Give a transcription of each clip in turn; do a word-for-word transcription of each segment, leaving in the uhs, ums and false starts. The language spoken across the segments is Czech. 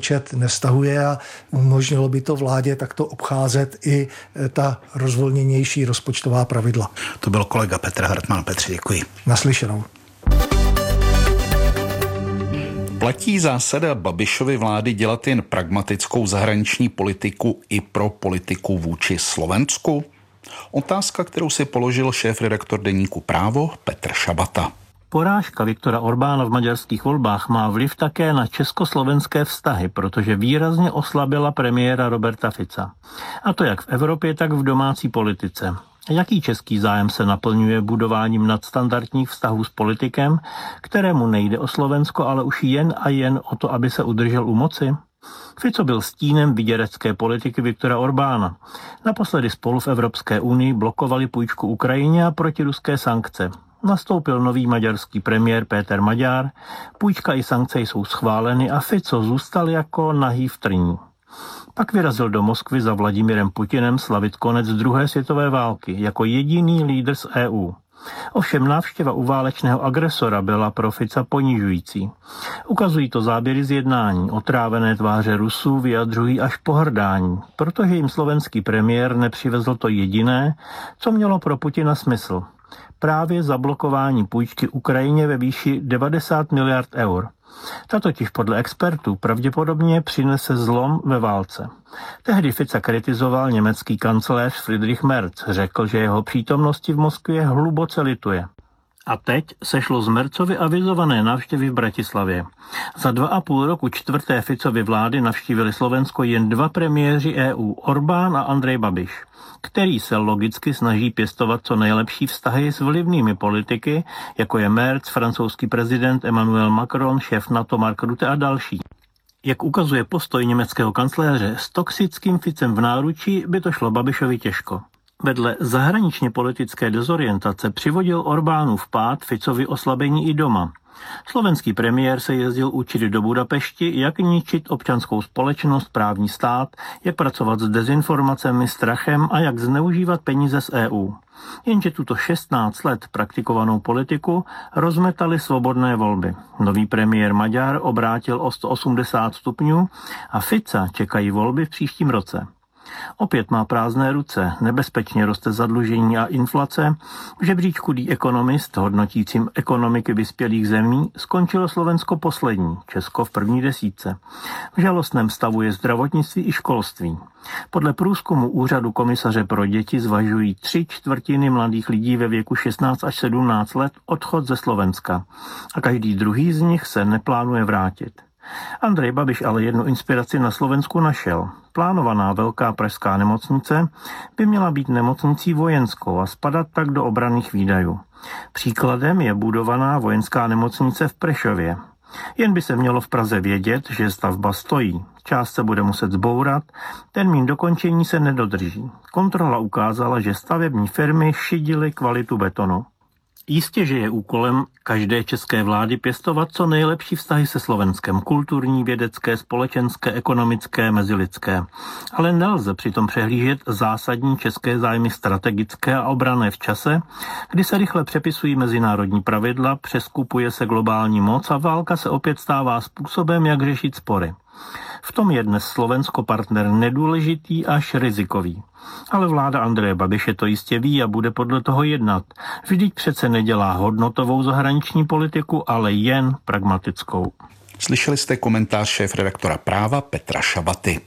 rozpočet nevztahuje a umožnilo by to vládě takto obcházet i ta rozvolněnější rozpočtová pravidla. To byl kolega Petr Hartman. Petře, děkuji. Naslyšenou. Platí zásada Babišovy vlády dělat jen pragmatickou zahraniční politiku i pro politiku vůči Slovensku? Otázka, kterou si položil šéfredaktor deníku Právo Petr Šabata. Porážka Viktora Orbána v maďarských volbách má vliv také na československé vztahy, protože výrazně oslabila premiéra Roberta Fica. A to jak v Evropě, tak v domácí politice. Jaký český zájem se naplňuje budováním nadstandardních vztahů s politikem, kterému nejde o Slovensko, ale už jen a jen o to, aby se udržel u moci? Fico byl stínem vyděračské politiky Viktora Orbána. Naposledy spolu v Evropské unii blokovali půjčku Ukrajině a protiruské sankce. Nastoupil nový maďarský premiér Péter Maďar, půjčka i sankce jsou schváleny a Fico zůstal jako nahý v trní. Pak vyrazil do Moskvy za Vladimirem Putinem slavit konec druhé světové války jako jediný lídr z E U. Ovšem návštěva u válečného agresora byla pro Fica ponižující. Ukazují to záběry z jednání, otrávené tváře Rusů vyjadřují až pohrdání, protože jim slovenský premiér nepřivezl to jediné, co mělo pro Putina smysl. Právě zablokování půjčky Ukrajině ve výši devadesát miliard eur. Ta totiž podle expertů pravděpodobně přinese zlom ve válce. Tehdy Fica kritizoval německý kancléř Friedrich Merz, řekl, že jeho přítomnosti v Moskvě hluboce lituje. A teď sešlo z Merzovy avizované návštěvy v Bratislavě. Za dva a půl roku čtvrté Ficovy vlády navštívili Slovensko jen dva premiéři E U, Orbán a Andrej Babiš, který se logicky snaží pěstovat co nejlepší vztahy s vlivnými politiky, jako je Merz, francouzský prezident Emmanuel Macron, šéf NATO Mark Rutte a další. Jak ukazuje postoj německého kancléře, s toxickým Ficem v náručí by to šlo Babišovi těžko. Vedle zahraničně politické dezorientace přivodil Orbánův pád Ficovi oslabení i doma. Slovenský premiér se jezdil učit do Budapešti, jak ničit občanskou společnost, právní stát, jak pracovat s dezinformacemi, strachem a jak zneužívat peníze z E U. Jenže tuto šestnáct let praktikovanou politiku rozmetali svobodné volby. Nový premiér Maďar obrátil o sto osmdesát stupňů a Fica čekají volby v příštím roce. Opět má prázdné ruce, nebezpečně roste zadlužení a inflace. V žebříčku The Economist, hodnotícím ekonomiky vyspělých zemí, skončilo Slovensko poslední, Česko v první desítce. V žalostném stavu je zdravotnictví i školství. Podle průzkumu Úřadu komisaře pro děti zvažují tři čtvrtiny mladých lidí ve věku šestnáct až sedmnáct let odchod ze Slovenska. A každý druhý z nich se neplánuje vrátit. Andrej Babiš ale jednu inspiraci na Slovensku našel. Plánovaná velká pražská nemocnice by měla být nemocnicí vojenskou a spadat tak do obranných výdajů. Příkladem je budovaná vojenská nemocnice v Prešově. Jen by se mělo v Praze vědět, že stavba stojí. Část se bude muset zbourat, termín dokončení se nedodrží. Kontrola ukázala, že stavební firmy šidily kvalitu betonu. Jistě, že je úkolem každé české vlády pěstovat co nejlepší vztahy se Slovenskem, kulturní, vědecké, společenské, ekonomické, mezilidské. Ale nelze přitom přehlížet zásadní české zájmy strategické a obranné v čase, kdy se rychle přepisují mezinárodní pravidla, přeskupuje se globální moc a válka se opět stává způsobem, jak řešit spory. V tom je dnes Slovensko partner nedůležitý až rizikový. Ale vláda Andreje Babiše to jistě ví a bude podle toho jednat. Vždyť přece nedělá hodnotovou zahraniční politiku, ale jen pragmatickou. Slyšeli jste komentář šéfredaktora Práva Petra Šabaty.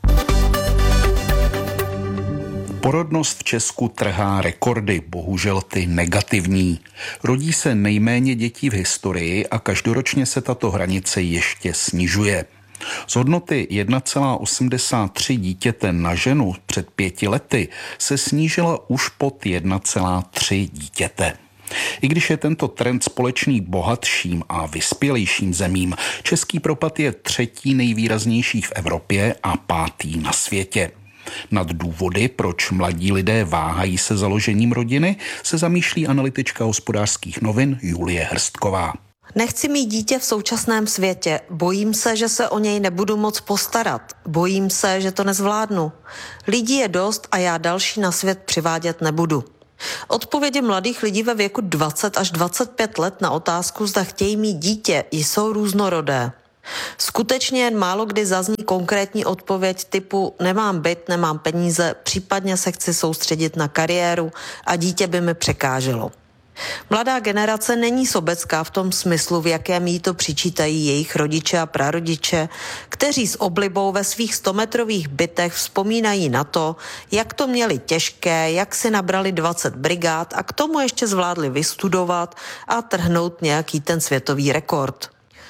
Porodnost v Česku trhá rekordy, bohužel ty negativní. Rodí se nejméně dětí v historii a každoročně se tato hranice ještě snižuje. Z hodnoty jedna celá osmdesát tři dítěte na ženu před pěti lety se snížila už pod jedna celá tři dítěte. I když je tento trend společný bohatším a vyspělejším zemím, český propad je třetí nejvýraznější v Evropě a pátý na světě. Nad důvody, proč mladí lidé váhají se založením rodiny, se zamýšlí analytička Hospodářských novin Julie Hrstková. Nechci mít dítě v současném světě. Bojím se, že se o něj nebudu moc postarat. Bojím se, že to nezvládnu. Lidí je dost a já další na svět přivádět nebudu. Odpovědi mladých lidí ve věku dvacet až dvacet pět let na otázku, zda chtějí mít dítě, jsou různorodé. Skutečně jen málo kdy zazní konkrétní odpověď typu nemám byt, nemám peníze, případně se chci soustředit na kariéru a dítě by mi překáželo. Mladá generace není sobecká v tom smyslu, v jakém jí to přičítají jejich rodiče a prarodiče, kteří s oblibou ve svých stometrových bytech vzpomínají na to, jak to měli těžké, jak si nabrali dvacet brigád a k tomu ještě zvládli vystudovat a trhnout nějaký ten světový rekord.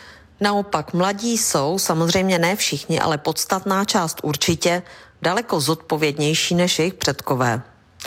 Naopak mladí jsou, samozřejmě ne všichni, ale podstatná část určitě, daleko zodpovědnější než jejich předkové.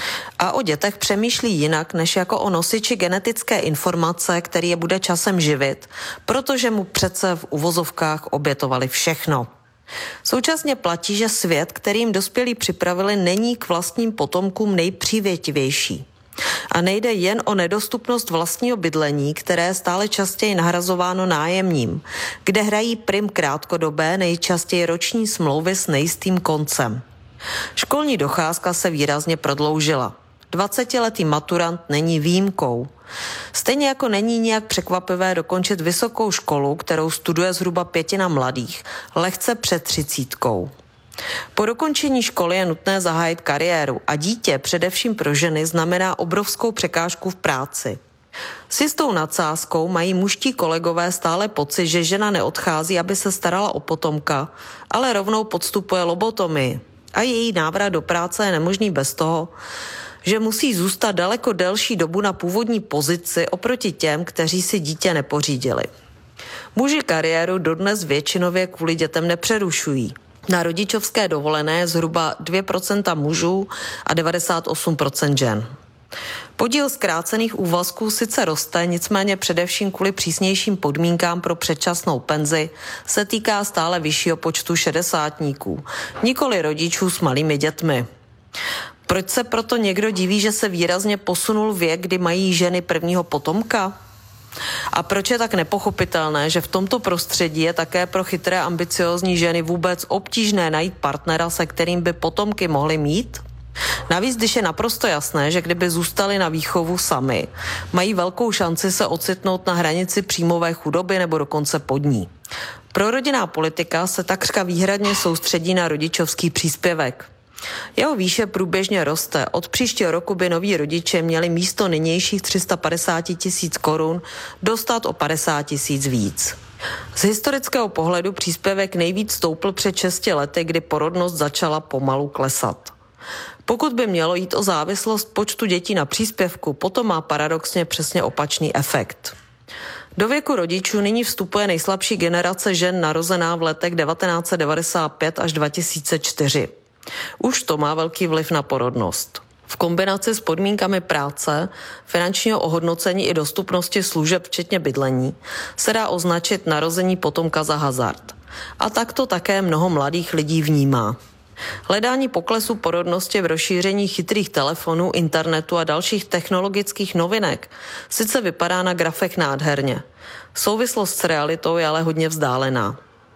A o dětech přemýšlí jinak, než jako o nosiči genetické informace, který je bude časem živit, protože mu přece v uvozovkách obětovali všechno. Současně platí, že svět, kterým dospělí připravili, není k vlastním potomkům nejpřívětivější. A nejde jen o nedostupnost vlastního bydlení, které je stále častěji nahrazováno nájemním, kde hrají prim krátkodobé, nejčastěji roční smlouvy s nejistým koncem. Školní docházka se výrazně prodloužila. dvacetiletý maturant není výjimkou. Stejně jako není nijak překvapivé dokončit vysokou školu, kterou studuje zhruba pětina mladých, lehce před třicítkou. Po dokončení školy je nutné zahájit kariéru a dítě, především pro ženy, znamená obrovskou překážku v práci. S jistou nadsázkou mají mužští kolegové stále pocit, že žena neodchází, aby se starala o potomka, ale rovnou podstupuje lobotomii. A její návrat do práce je nemožný bez toho, že musí zůstat daleko delší dobu na původní pozici oproti těm, kteří si dítě nepořídili. Muži kariéru dodnes většinově kvůli dětem nepřerušují. Na rodičovské dovolené je zhruba dvě procenta mužů a devadesát osm procent žen. Podíl zkrácených úvazků sice roste, nicméně především kvůli přísnějším podmínkám pro předčasnou penzi se týká stále vyššího počtu šedesátníků, nikoli rodičů s malými dětmi. Proč se proto někdo diví, že se výrazně posunul věk, kdy mají ženy prvního potomka? A proč je tak nepochopitelné, že v tomto prostředí je také pro chytré ambiciózní ženy vůbec obtížné najít partnera, se kterým by potomky mohly mít? Navíc, když je naprosto jasné, že kdyby zůstali na výchovu sami, mají velkou šanci se ocitnout na hranici příjmové chudoby nebo dokonce pod ní. Prorodinná politika se takřka výhradně soustředí na rodičovský příspěvek. Jeho výše průběžně roste. Od příštího roku by noví rodiče měli místo nynějších tři sta padesát tisíc korun dostat o padesát tisíc víc. Z historického pohledu příspěvek nejvíc stoupl před šesti lety, kdy porodnost začala pomalu klesat. Pokud by mělo jít o závislost počtu dětí na příspěvku, potom má paradoxně přesně opačný efekt. Do věku rodičů nyní vstupuje nejslabší generace žen narozená v letech devatenáct set devadesát pět až dva tisíce čtyři. Už to má velký vliv na porodnost. V kombinaci s podmínkami práce, finančního ohodnocení i dostupnosti služeb, včetně bydlení, se dá označit narození potomka za hazard. A tak to také mnoho mladých lidí vnímá. Hledání poklesu porodnosti v rozšíření chytrých telefonů, internetu a dalších technologických novinek sice vypadá na grafech nádherně. Souvislost s realitou je ale hodně vzdálená.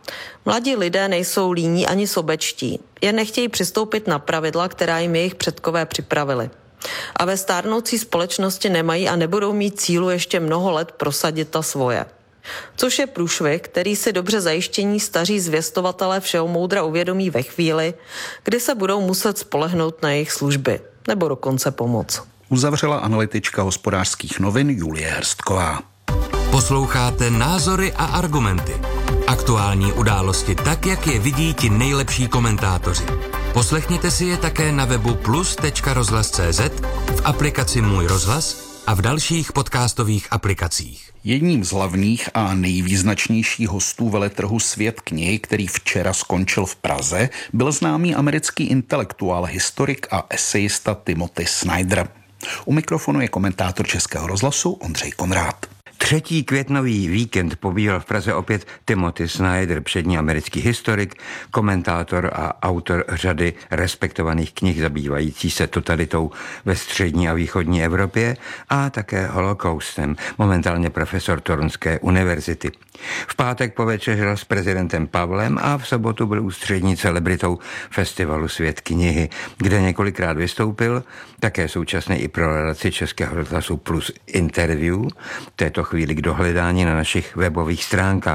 Mladí lidé nejsou líní ani sobečtí, jen nechtějí přistoupit na pravidla, která jim jejich předkové připravili. A ve stárnoucí společnosti nemají a nebudou mít cílu ještě mnoho let prosadit ta svoje. Což je průšvih, který si dobře zajištění staří zvěstovatelé všeho moudra uvědomí ve chvíli, kdy se budou muset spolehnout na jejich služby, nebo dokonce pomoc. Uzavřela analytička Hospodářských novin Julie Hrstková. Posloucháte Názory a argumenty. Aktuální události tak, jak je vidí ti nejlepší komentátoři. Poslechněte si je také na webu plus tečka rozhlas tečka cé zet, v aplikaci Můj rozhlas a v dalších podcastových aplikacích. Jedním z hlavních a nejvýznačnějších hostů veletrhu Svět knihy, který včera skončil v Praze, byl známý americký intelektuál, historik a esejista Timothy Snyder. U mikrofonu je komentátor Českého rozhlasu Ondřej Konrád. Třetí květnový víkend pobýval v Praze opět Timothy Snyder, přední americký historik, komentátor a autor řady respektovaných knih zabývající se totalitou ve střední a východní Evropě a také holokaustem, momentálně profesor Torunské univerzity. V pátek povečeřel s prezidentem Pavlem a v sobotu byl ústřední celebritou festivalu Svět knihy, kde několikrát vystoupil, také současně i pro relaci Českého rozhlasu Plus interview, této chvíli k dohledání na našich webových stránkách.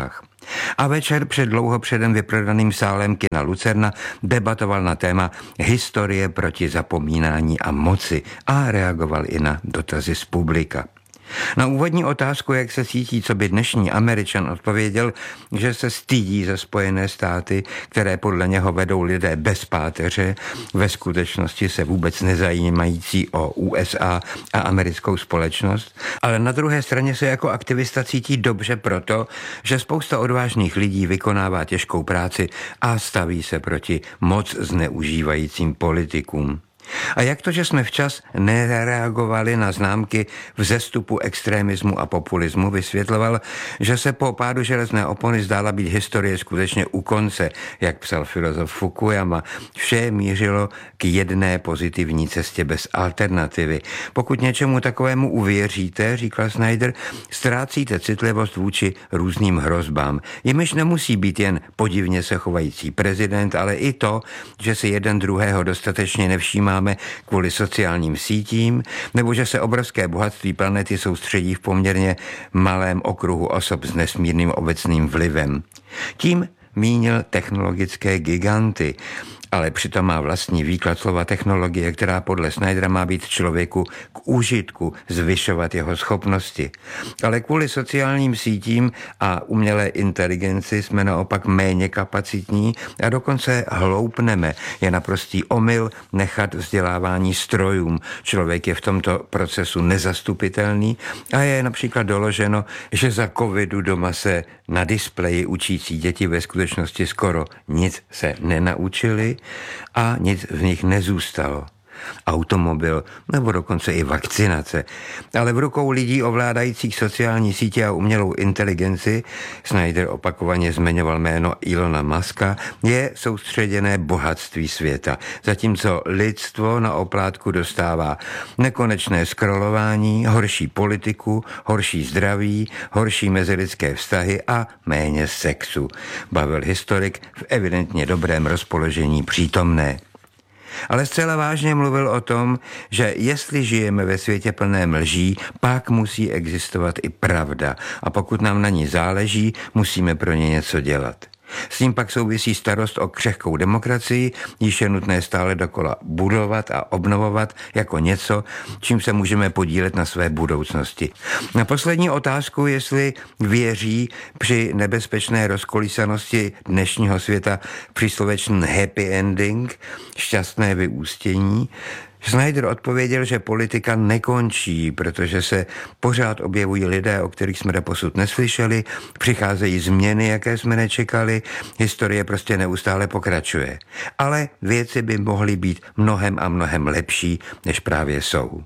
A večer před dlouho předem vyprodaným sálem kina Lucerna debatoval na téma historie proti zapomínání a moci a reagoval i na dotazy z publika. Na úvodní otázku, jak se cítí, co by dnešní Američan, odpověděl, že se stydí za Spojené státy, které podle něho vedou lidé bez páteře, ve skutečnosti se vůbec nezajímající o U S A a americkou společnost, ale na druhé straně se jako aktivista cítí dobře proto, že spousta odvážných lidí vykonává těžkou práci a staví se proti moc zneužívajícím politikům. A jak to, že jsme včas nereagovali na známky vzestupu extremismu a populismu, vysvětloval, že se po pádu železné opony zdála být historie skutečně u konce, jak psal filozof Fukuyama. Vše mířilo k jedné pozitivní cestě bez alternativy. Pokud něčemu takovému uvěříte, říkal Snyder, ztrácíte citlivost vůči různým hrozbám. Jimiž nemusí být jen podivně se chovající prezident, ale i to, že si jeden druhého dostatečně nevšímá kvůli sociálním sítím, nebo že se obrovské bohatství planety soustředí v poměrně malém okruhu osob s nesmírným obecným vlivem. Tím mínil technologické giganty, ale přitom má vlastní výklad slova technologie, která podle Snydera má být člověku k užitku, zvyšovat jeho schopnosti. Ale kvůli sociálním sítím a umělé inteligenci jsme naopak méně kapacitní a dokonce hloupneme. Je naprostý omyl nechat vzdělávání strojům. Člověk je v tomto procesu nezastupitelný a je například doloženo, že za covidu doma se na displeji učící děti ve skutečnosti skoro nic se nenaučili a nic v nich nezůstalo. Automobil nebo dokonce i vakcinace. Ale v rukou lidí ovládajících sociální sítě a umělou inteligenci, Snyder opakovaně zmiňoval jméno Elona Muska, je soustředěné bohatství světa. Zatímco lidstvo na oplátku dostává nekonečné scrollování, horší politiku, horší zdraví, horší mezilidské vztahy a méně sexu. Bavil historik v evidentně dobrém rozpoložení přítomné. Ale zcela vážně mluvil o tom, že jestli žijeme ve světě plném lží, pak musí existovat i pravda a pokud nám na ní záleží, musíme pro ně něco dělat. S tím pak souvisí starost o křehkou demokracii, již je nutné stále dokola budovat a obnovovat jako něco, čím se můžeme podílet na své budoucnosti. Na poslední otázku, jestli věří při nebezpečné rozkolísanosti dnešního světa příslovečný happy ending, šťastné vyústění, Snyder odpověděl, že politika nekončí, protože se pořád objevují lidé, o kterých jsme doposud neslyšeli, přicházejí změny, jaké jsme nečekali, historie prostě neustále pokračuje. Ale věci by mohly být mnohem a mnohem lepší, než právě jsou.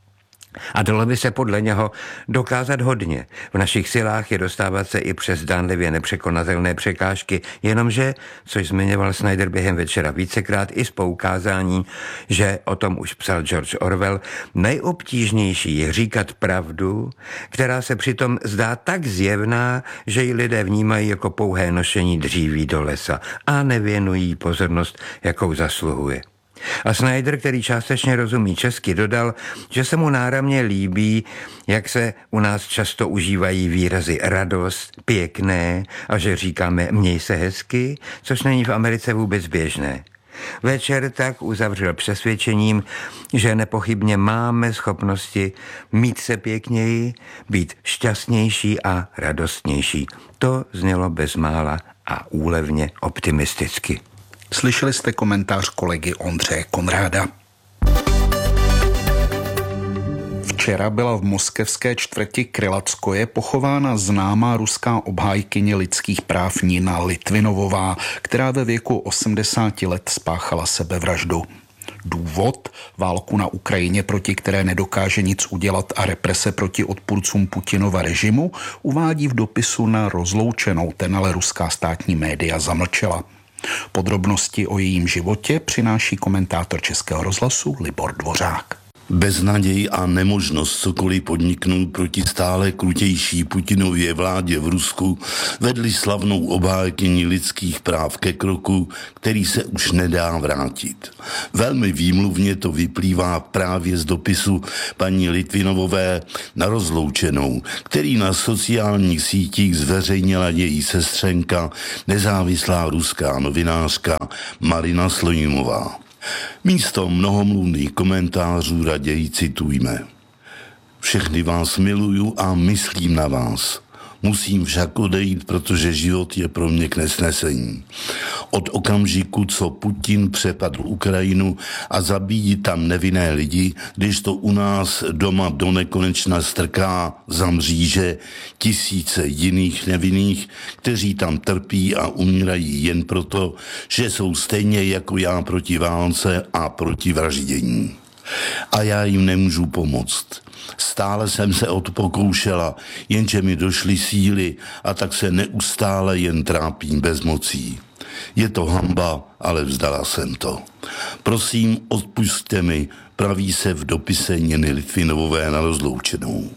A dalo by se podle něho dokázat hodně. V našich silách je dostávat se i přes zdánlivě nepřekonatelné překážky, jenomže, což zmiňoval Snyder během večera vícekrát i s poukázání, že o tom už psal George Orwell, nejobtížnější je říkat pravdu, která se přitom zdá tak zjevná, že ji lidé vnímají jako pouhé nošení dříví do lesa a nevěnují pozornost, jakou zasluhuje. A Snyder, který částečně rozumí česky, dodal, že se mu náramně líbí, jak se u nás často užívají výrazy radost, pěkné a že říkáme měj se hezky, což není v Americe vůbec běžné. Večer tak uzavřel přesvědčením, že nepochybně máme schopnosti mít se pěkněji, být šťastnější a radostnější. To znělo bezmála a úlevně optimisticky. Slyšeli jste komentář kolegy Ondřeje Konráda. Včera byla v moskevské čtvrti Krylackoje pochována známá ruská obhájkyně lidských práv Nina Litvinovová, která ve věku osmdesáti let spáchala sebevraždu. Důvod? Válku na Ukrajině, proti které nedokáže nic udělat a represe proti odpůrcům Putinova režimu, uvádí v dopisu na Rozloučenou, ten ale ruská státní média zamlčela. Podrobnosti o jejím životě přináší komentátor Českého rozhlasu Libor Dvořák. Beznaděj a nemožnost cokoliv podniknout proti stále krutější Putinově vládě v Rusku vedly slavnou obhájkyni lidských práv ke kroku, který se už nedá vrátit. Velmi výmluvně to vyplývá právě z dopisu paní Litvinovové na rozloučenou, který na sociálních sítích zveřejnila její sestřenka, nezávislá ruská novinářka Marina Slonimová. Místo mnohomluvných komentářů raději citujme. Všechny vás miluju a myslím na vás. Musím však odejít, protože život je pro mě k nesnesení. Od okamžiku, co Putin přepadl Ukrajinu a zabíjí tam nevinné lidi, když to u nás doma do nekonečna strká za mříže tisíce jiných nevinných, kteří tam trpí a umírají jen proto, že jsou stejně jako já proti válce a proti vraždění. A já jim nemůžu pomoct. Stále jsem se o to pokoušela, jenže mi došly síly a tak se neustále jen trápím bezmocí. Je to hanba, ale vzdala jsem to. Prosím, odpusťte mi, praví se v dopise Niny Litvinovové na rozloučenou.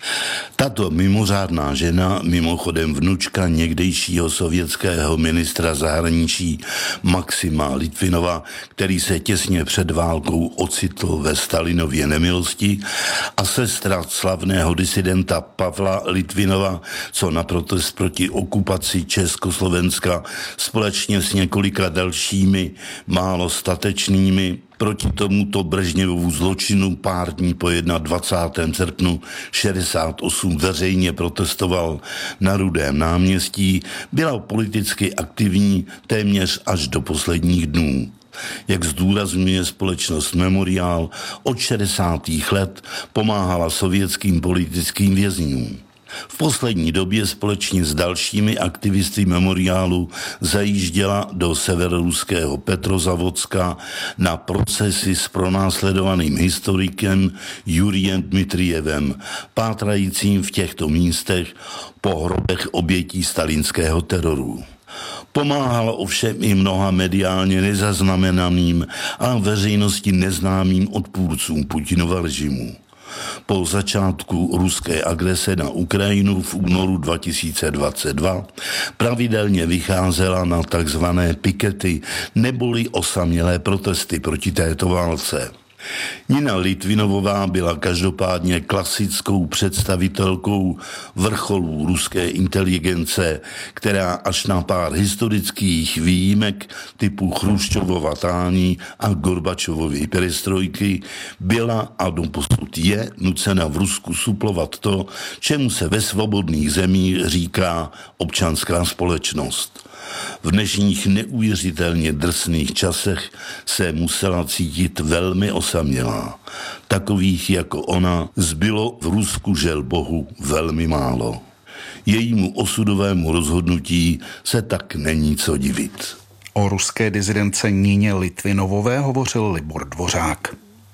Tato mimořádná žena, mimochodem vnučka někdejšího sovětského ministra zahraničí Maxima Litvinova, který se těsně před válkou ocitl ve Stalinově nemilosti, a sestra slavného disidenta Pavla Litvinova, co na protest proti okupaci Československa společně s několika dalšími málo statečnými proti tomuto Brežněvovu zločinu pár dní po dvacátého prvního srpnu šedesát osm veřejně protestoval na Rudém náměstí, byla politicky aktivní téměř až do posledních dnů. Jak zdůrazňuje společnost Memoriál, od šedesátých let pomáhala sovětským politickým vězňům. V poslední době společně s dalšími aktivisty Memoriálu zajížděla do severoruského Petrozavodska na procesy s pronásledovaným historikem Jurijem Dmitrijevem, pátrajícím v těchto místech po hrobech obětí stalinského teroru. Pomáhala ovšem i mnoha mediálně nezaznamenaným a veřejnosti neznámým odpůrcům Putinova režimu. Po začátku ruské agrese na Ukrajinu v únoru dva tisíce dvacet dva pravidelně vycházela na takzvané pikety neboli osamělé protesty proti této válce. Nina Litvinovová byla každopádně klasickou představitelkou vrcholů ruské inteligence, která až na pár historických výjimek typu Chruščovova tání a Gorbačovovy perestrojky byla a doposud je nucena v Rusku suplovat to, čemu se ve svobodných zemích říká občanská společnost. V dnešních neuvěřitelně drsných časech se musela cítit velmi osamělá. Takových jako ona zbylo v Rusku žel bohu velmi málo. Jejímu osudovému rozhodnutí se tak není co divit. O ruské dizidence Nině Litvinovové hovořil Libor Dvořák.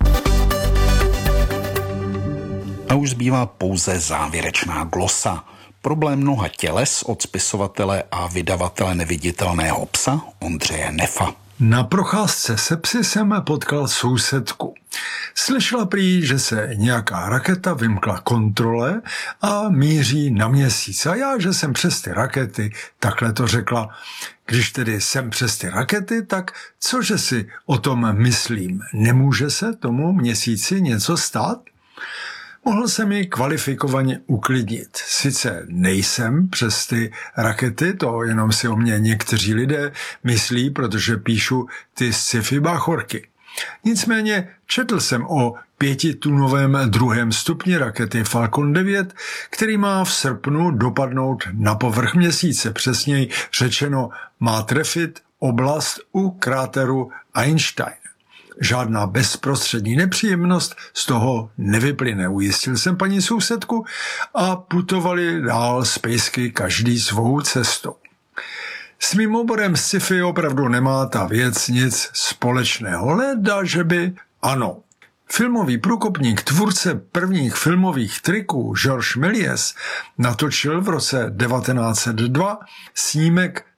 A už zbývá pouze závěrečná glosa. Problém mnoha těles od spisovatele a vydavatele Neviditelného psa Ondřeje Nefa. Na procházce se psy jsem potkal sousedku. Slyšela prý, že se nějaká raketa vymkla kontrole a míří na měsíc. A já, že jsem přes ty rakety, takhle to řekla. Když tedy jsem přes ty rakety, tak cože si o tom myslím? Nemůže se tomu měsíci něco stát? Mohl jsem ji kvalifikovaně uklidnit. Sice nejsem přes ty rakety, to jenom si o mě někteří lidé myslí, protože píšu ty sci-fi báchorky. Nicméně četl jsem o pětitunovém druhém stupni rakety Falcon devět, který má v srpnu dopadnout na povrch měsíce. Přesněji řečeno má trefit oblast u kráteru Einstein. Žádná bezprostřední nepříjemnost z toho nevyplyne, ujistil jsem paní sousedku a putovali dál z pejsky každý svou cestou. S mým oborem sci-fi opravdu nemá ta věc nic společného, leda, že by ano. Filmový průkopník, tvůrce prvních filmových triků Georges Méliès natočil v roce devatenáct set dva snímek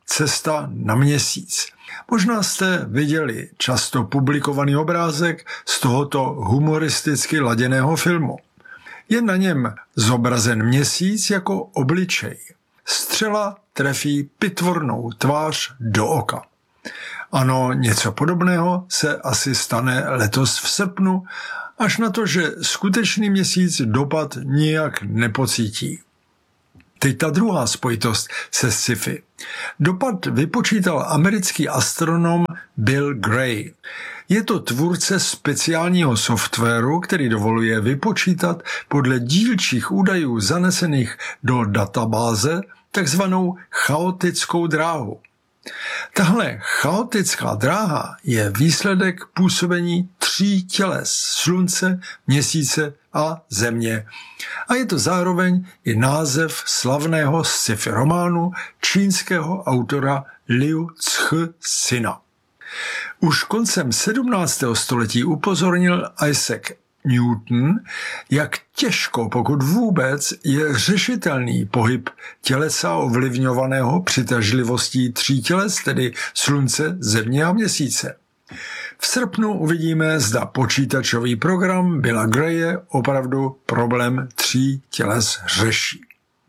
Cesta na měsíc. Možná jste viděli často publikovaný obrázek z tohoto humoristicky laděného filmu. Je na něm zobrazen měsíc jako obličej. Střela trefí pitvornou tvář do oka. Ano, něco podobného se asi stane letos v srpnu, až na to, že skutečný měsíc dopad nijak nepocítí. Teď ta druhá spojitost se sci-fi. Dopad vypočítal americký astronom Bill Gray. Je to tvůrce speciálního softwaru, který dovoluje vypočítat podle dílčích údajů zanesených do databáze takzvanou chaotickou dráhu. Tahle chaotická dráha je výsledek působení tří těles slunce, měsíce a země. A je to zároveň i název slavného sci-fi románu čínského autora Liu Cixina. Už koncem sedmnáctého století upozornil Isaac Newton, jak těžko, pokud vůbec, je řešitelný pohyb tělesa ovlivňovaného přitažlivostí tří těles, tedy slunce, země a měsíce. V srpnu uvidíme, zda počítačový program Billa Graye opravdu problém tří těles řeší.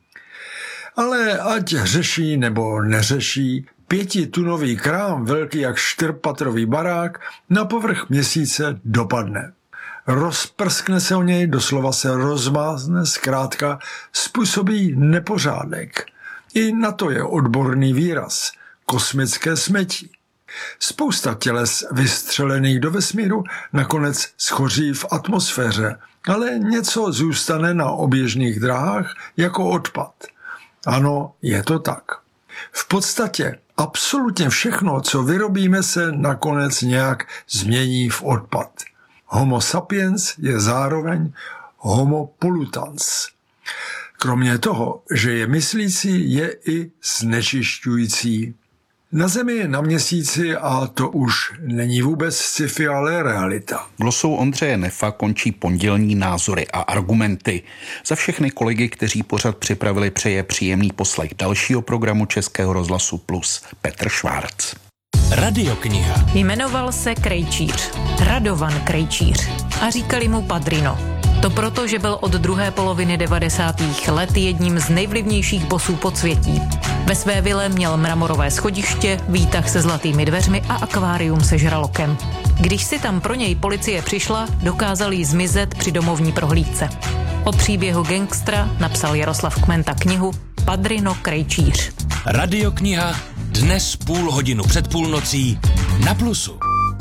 Ale ať řeší nebo neřeší, pětitunový krám, velký jak čtyřpatrový barák, na povrch měsíce dopadne. Rozprskne se o něj, doslova se rozmázne, zkrátka způsobí nepořádek. I na to je odborný výraz – kosmické smetí. Spousta těles vystřelených do vesmíru nakonec schoří v atmosféře, ale něco zůstane na oběžných dráhách jako odpad. Ano, je to tak. V podstatě absolutně všechno, co vyrobíme, se nakonec nějak změní v odpad. Homo sapiens je zároveň homo pollutans. Kromě toho, že je myslící, je i znečišťující. Na Zemi, na Měsíci, a to už není vůbec sci-fi, ale realita. Glosou Ondřeje Nefa končí pondělní názory a argumenty. Za všechny kolegy, kteří pořad připravili, přeje příjemný poslech dalšího programu Českého rozhlasu Plus Petr Švárc. Radiokniha. Jmenoval se Krejčíř, Radovan Krejčíř, a říkali mu Padrino. To proto, že byl od druhé poloviny devadesátých let jedním z nejvlivnějších bosů podsvětí. Ve své vile měl mramorové schodiště, výtah se zlatými dveřmi a akvárium se žralokem. Když si tam pro něj policie přišla, dokázal jí zmizet při domovní prohlídce. O příběhu gangstra napsal Jaroslav Kmenta knihu Padrino Krejčíř. Radiokniha dnes půl hodinu před půlnocí na Plusu.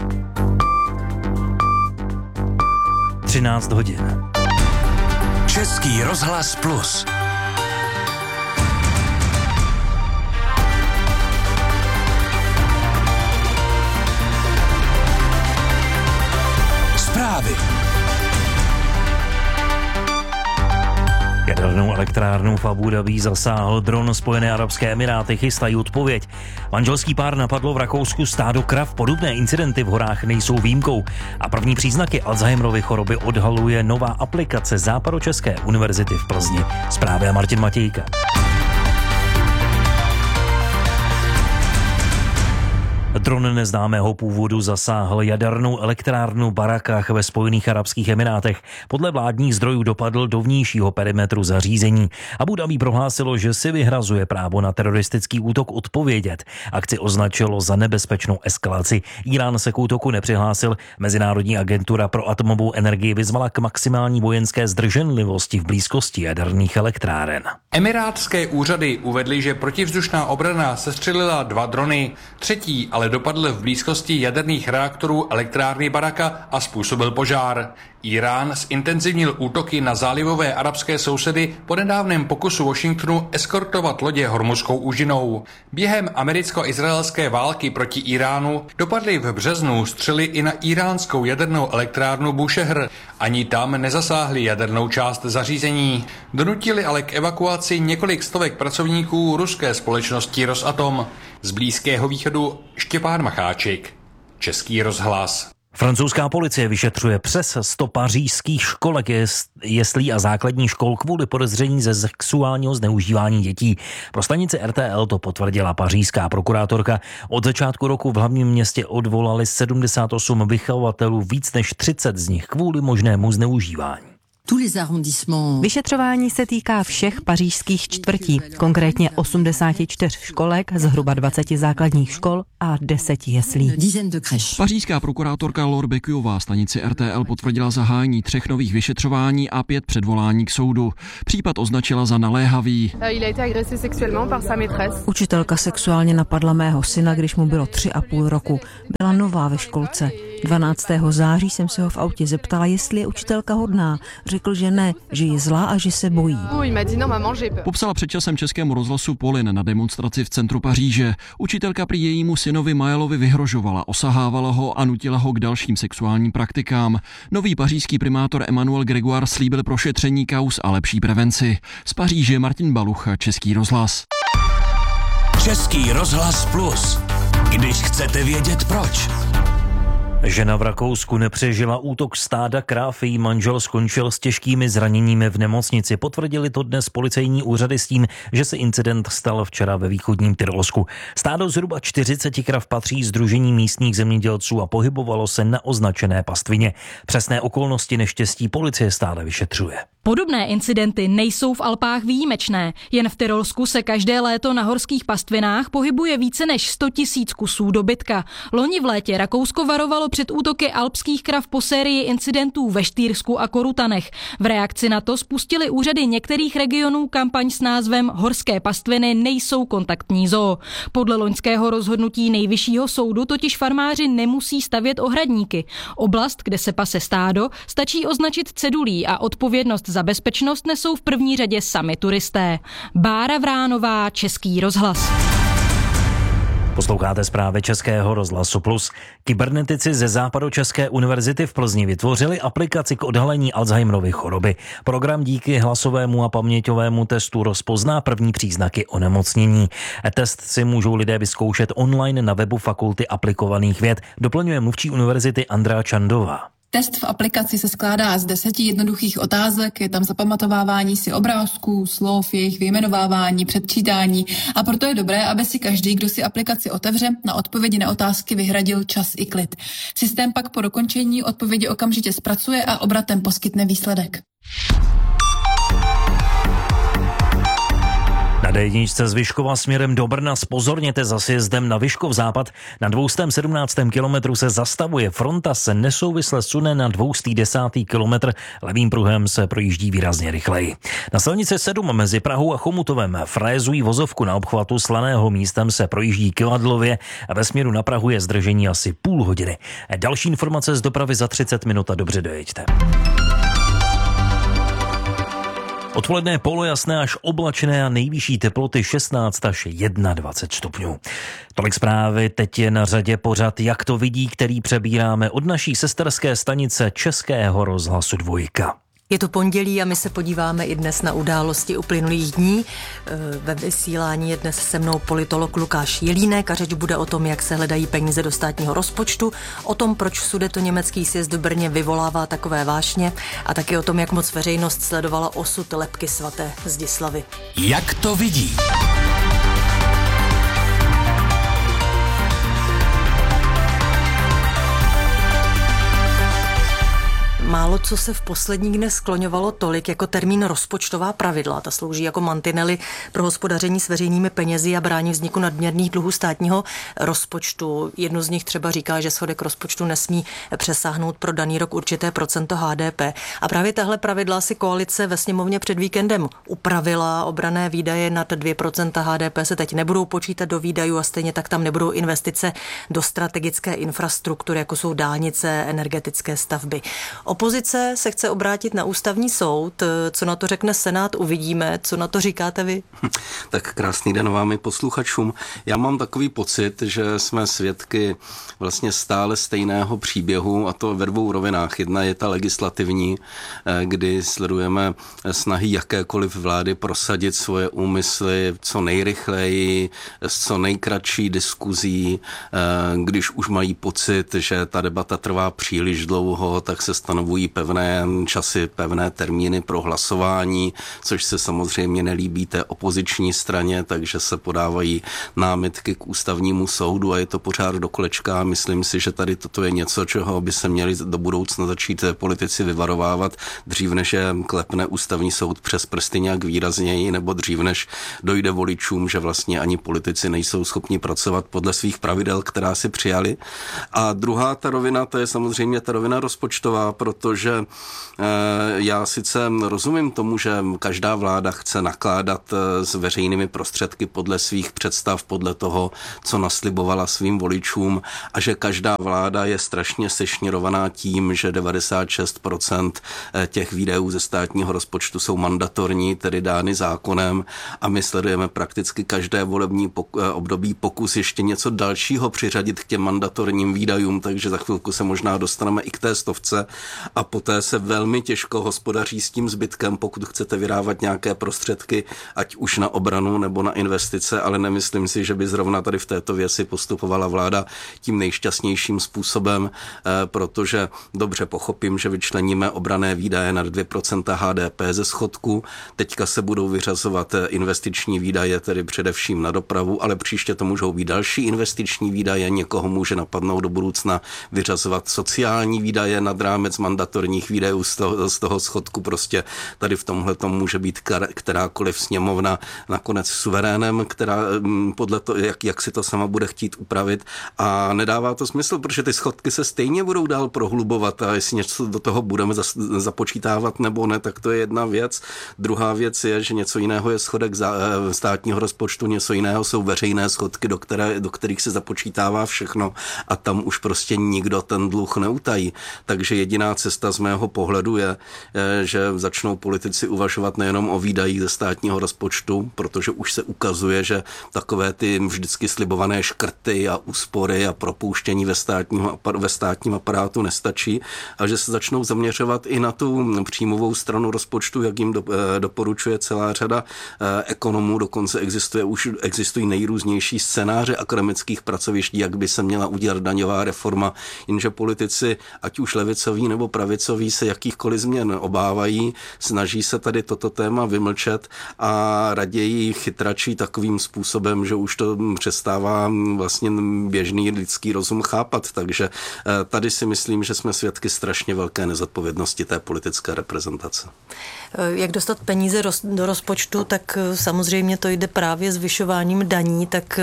třináct hodin. Český rozhlas Plus. Zprávy. Jadernou elektrárnu v Abu Dhabi zasáhl dron. Spojené arabské emiráty chystají odpověď. Manželský pár napadlo v Rakousku stádo krav. Podobné incidenty v horách nejsou výjimkou. A první příznaky Alzheimerovy choroby odhaluje nová aplikace Západočeské univerzity v Plzni. Zprávy Martin Matějka. Dron neznámého původu zasáhl jadernou elektrárnu Barakah ve Spojených arabských emirátech. Podle vládních zdrojů dopadl do vnějšího perimetru zařízení. Abu Dhabi prohlásilo, že si vyhrazuje právo na teroristický útok odpovědět. Akci označilo za nebezpečnou eskalaci. Irán se k útoku nepřihlásil. Mezinárodní agentura pro atomovou energii vyzvala k maximální vojenské zdrženlivosti v blízkosti jaderných elektráren. Emirátské úřady uvedly, že protivzdušná obrana sestřelila dva drony. Třetí ale dopadl v blízkosti jaderných reaktorů elektrárny Baraka a způsobil požár. Irán zintenzivnil útoky na zálivové arabské sousedy po nedávném pokusu Washingtonu eskortovat lodě Hormuzskou úžinou. Během americko-izraelské války proti Iránu dopadly v březnu střely i na iránskou jadernou elektrárnu Búšehr. Ani tam nezasáhly jadernou část zařízení. Donutili ale k evakuaci několik stovek pracovníků ruské společnosti Rosatom. Z Blízkého východu Štěpán Macháček, Český rozhlas. Francouzská policie vyšetřuje přes sto pařížských školek, jeslí a základních škol kvůli podezření ze sexuálního zneužívání dětí. Pro stanici R T L to potvrdila pařížská prokurátorka. Od začátku roku v hlavním městě odvolali sedmdesát osm vychovatelů, víc než třicet z nich kvůli možnému zneužívání. Vyšetřování se týká všech pařížských čtvrtí, konkrétně osmdesáti čtyř školek, zhruba dvaceti základních škol a deseti jeslí. Pařížská prokurátorka Laure Becquiová stanici R T L potvrdila zahájení třech nových vyšetřování a pět předvolání k soudu. Případ označila za naléhavý. Učitelka sexuálně napadla mého syna, když mu bylo tři a půl roku. Byla nová ve školce. dvanáctého září jsem se ho v autě zeptala, jestli je učitelka hodná. Řekl, že ne, že je zlá a že se bojí. Popsala před časem Českému rozhlasu Polin na demonstraci v centru Paříže. Učitelka prý jejímu synovi Majelovi vyhrožovala, osahávala ho a nutila ho k dalším sexuálním praktikám. Nový pařížský primátor Emmanuel Grégoire slíbil prošetření kauz a lepší prevenci. Z Paříže Martin Balucha, Český rozhlas. Český rozhlas Plus. Když chcete vědět proč. Žena v Rakousku nepřežila útok stáda kráv, její manžel skončil s těžkými zraněními v nemocnici. Potvrdili to dnes policejní úřady s tím, že se incident stal včera ve východním Tyrolsku. Stádo zhruba čtyřicet krav patří sdružení místních zemědělců a pohybovalo se na označené pastvině. Přesné okolnosti neštěstí policie stále vyšetřuje. Podobné incidenty nejsou v Alpách výjimečné. Jen v Tyrolsku se každé léto na horských pastvinách pohybuje více než sto tisíc kusů dobytka. Loni v létě Rakousko varovalo před útoky alpských krav po sérii incidentů ve Štýrsku a Korutanech. V reakci na to spustili úřady některých regionů kampaň s názvem Horské pastviny nejsou kontaktní zoo. Podle loňského rozhodnutí Nejvyššího soudu totiž farmáři nemusí stavět ohradníky. Oblast, kde se pase stádo, stačí označit cedulí a odpovědnost za bezpečnost nesou v první řadě sami turisté. Bára Vránová, Český rozhlas. Posloucháte zprávy Českého rozhlasu Plus. Kybernetici ze Západočeské univerzity v Plzni vytvořili aplikaci k odhalení Alzheimerovy choroby. Program díky hlasovému a paměťovému testu rozpozná první příznaky onemocnění. Test si můžou lidé vyzkoušet online na webu Fakulty aplikovaných věd, doplňuje mluvčí univerzity Andrea Čandová. Test v aplikaci se skládá z deseti jednoduchých otázek, je tam zapamatovávání si obrázků, slov, jejich vyjmenovávání, předčítání a proto je dobré, aby si každý, kdo si aplikaci otevře, na odpovědi na otázky vyhradil čas i klid. Systém pak po dokončení odpovědi okamžitě zpracuje a obratem poskytne výsledek. Na D jedničce z Vyškova směrem do Brna zpozorněte za sjezdem na Vyškov západ. Na dvě stě sedmnáctém kilometru se zastavuje, fronta se nesouvisle sune na dvě stě desátý kilometr, levým pruhem se projíždí výrazně rychleji. Na silnici sedm mezi Prahou a Chomutovem frézují vozovku, na obchvatu Slaného místem se projíždí Kyvadlově a ve směru na Prahu je zdržení asi půl hodiny. Další informace z dopravy za třicet minut a dobře dojeďte. Odpoledne polojasné až oblačné a nejvyšší teploty šestnáct až dvacet jedna stupňů. Tolik zprávy, teď je na řadě pořad Jak to vidí, který přebíráme od naší sesterské stanice Českého rozhlasu Dvojka. Je to pondělí a my se podíváme i dnes na události uplynulých dní. Ve vysílání je dnes se mnou politolog Lukáš Jelínek a řeč bude o tom, jak se hledají peníze do státního rozpočtu, o tom, proč sudetoněmecký sjezd v Brně vyvolává takové vášně a taky o tom, jak moc veřejnost sledovala osud lebky svaté Zdislavy. Jak to vidí? Málo co se v posledních dnech skloňovalo tolik jako termín rozpočtová pravidla. Ta slouží jako mantinely pro hospodaření s veřejnými penězi a brání vzniku nadměrných dluhů státního rozpočtu. Jedno z nich třeba říká, že schodek rozpočtu nesmí přesáhnout pro daný rok určité procento H D P. A právě tahle pravidla si koalice ve sněmovně před víkendem upravila. Obranné výdaje nad dvě procenta H D P se teď nebudou počítat do výdajů a stejně tak tam nebudou investice do strategické infrastruktury, jako jsou dálnice, energetické stavby. Opozice opozice se chce obrátit na ústavní soud. Co na to řekne Senát, uvidíme. Co na to říkáte vy? Tak krásný den vám i posluchačům. Já mám takový pocit, že jsme svědky vlastně stále stejného příběhu, a to ve dvou rovinách. Jedna je ta legislativní, kdy sledujeme snahy jakékoliv vlády prosadit svoje úmysly co nejrychleji, s co nejkratší diskuzí. Když už mají pocit, že ta debata trvá příliš dlouho, tak se stanovují pevné časy, pevné termíny pro hlasování, což se samozřejmě nelíbí té opoziční straně, takže se podávají námitky k ústavnímu soudu a je to pořád do kolečka. Myslím si, že tady toto je něco, čeho by se měli do budoucna začít politici vyvarovávat dřív, než je klepne ústavní soud přes prsty nějak výrazněji, nebo dřív, než dojde voličům, že vlastně ani politici nejsou schopni pracovat podle svých pravidel, která si přijali. A druhá ta rovina, to je samozřejmě ta rovina rozpočtová, protože eh, já sice rozumím tomu, že každá vláda chce nakládat s veřejnými prostředky podle svých představ, podle toho, co naslibovala svým voličům, a že každá vláda je strašně sešněrovaná tím, že devadesát šest procent těch výdajů ze státního rozpočtu jsou mandatorní, tedy dány zákonem, a my sledujeme prakticky každé volební období pokus ještě něco dalšího přiřadit k těm mandatorním výdajům, takže za chvilku se možná dostaneme i k té stovce a poté se velmi těžko hospodaří s tím zbytkem, pokud chcete vydávat nějaké prostředky, ať už na obranu nebo na investice, ale nemyslím si, že by zrovna tady v této věci postupovala vláda tím nejšťastnějším způsobem, protože dobře pochopím, že vyčleníme obranné výdaje na dvě procenta H D P ze schodku, teďka se budou vyřazovat investiční výdaje, tedy především na dopravu, ale příště to můžou být další investiční výdaje, někoho může napadnout do budoucna vyřazovat sociální výdaje nad rámec mandatorních výdajů z toho, z toho schodku. Prostě tady v tomhle tom může být kterákoliv sněmovna nakonec suverénem, která podle toho, jak, jak si to sama bude chtít upravit, a nedává to smysl, protože ty schodky se stejně budou dál prohlubovat a jestli něco do toho budeme započítávat nebo ne, tak to je jedna věc. Druhá věc je, že něco jiného je schodek státního rozpočtu, něco jiného jsou veřejné schodky, do, které, do kterých se započítává všechno a tam už prostě nikdo ten dluh neutají. Takže jediná cesta z mého pohledu je, že začnou politici uvažovat nejenom o výdajích ze státního rozpočtu, protože už se ukazuje, že takové ty vždycky slibované škrty a úspory a propouštění ve, státního, ve státním aparátu nestačí, a že se začnou zaměřovat i na tu příjmovou stranu rozpočtu, jak jim do, doporučuje celá řada ekonomů. Dokonce existuje, už existují nejrůznější scénáře akademických pracovišť, jak by se měla udělat daňová reforma, jenže politici, ať už levicoví nebo pravicoví, se jakýchkoliv změn obávají, snaží se tady toto téma vymlčet a raději chytračí takovým způsobem, že už to přestává vlastně běžný lidský rozum chápat. Takže tady si myslím, že jsme svědky strašně velké nezodpovědnosti té politické reprezentace. Jak dostat peníze do rozpočtu, tak samozřejmě to jde právě zvyšováním daní, tak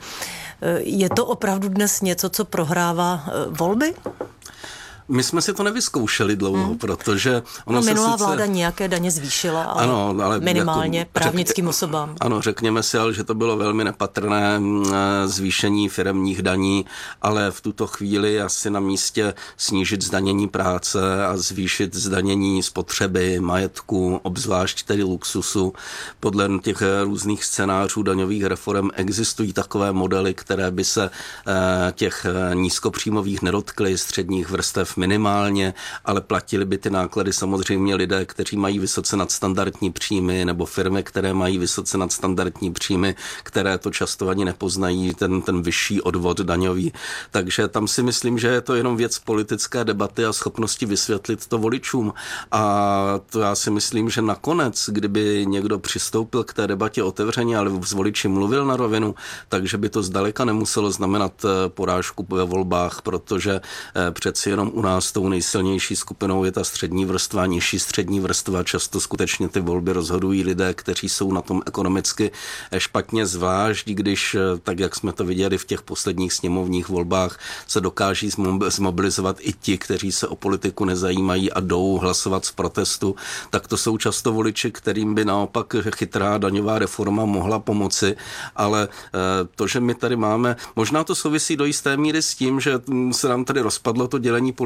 je to opravdu dnes něco, co prohrává volby? My jsme si to nevyzkoušeli dlouho, hmm. protože... Ono no, minulá se sice... vláda nějaké daně zvýšila, ale, ano, ale minimálně jako, právnickým řek... osobám. Ano, řekněme si, ale že to bylo velmi nepatrné zvýšení firemních daní, ale v tuto chvíli asi na místě snížit zdanění práce a zvýšit zdanění spotřeby, majetku, obzvlášť tedy luxusu. Podle těch různých scénářů daňových reform existují takové modely, které by se těch nízkopříjmových nedotkly, středních vrstev minimálně, ale platili by ty náklady samozřejmě lidé, kteří mají vysoce nadstandardní příjmy, nebo firmy, které mají vysoce nadstandardní příjmy, které to často ani nepoznají, ten, ten vyšší odvod daňový. Takže tam si myslím, že je to jenom věc politické debaty a schopnosti vysvětlit to voličům. A to já si myslím, že nakonec, kdyby někdo přistoupil k té debatě otevřeně, ale s voliči mluvil na rovinu, takže by to zdaleka nemuselo znamenat porážku ve volbách, protože přeci jenom u nás tou nejsilnější skupinou je ta střední vrstva, nižší střední vrstva. Často skutečně ty volby rozhodují lidé, kteří jsou na tom ekonomicky špatně, zvlášť když, tak jak jsme to viděli v těch posledních sněmovních volbách, se dokáží zmobilizovat i ti, kteří se o politiku nezajímají a jdou hlasovat z protestu, tak to jsou často voliči, kterým by naopak chytrá daňová reforma mohla pomoci, ale to, že my tady máme, možná to souvisí do jisté míry s tím, že se nám tady rozpadlo to dělení politiky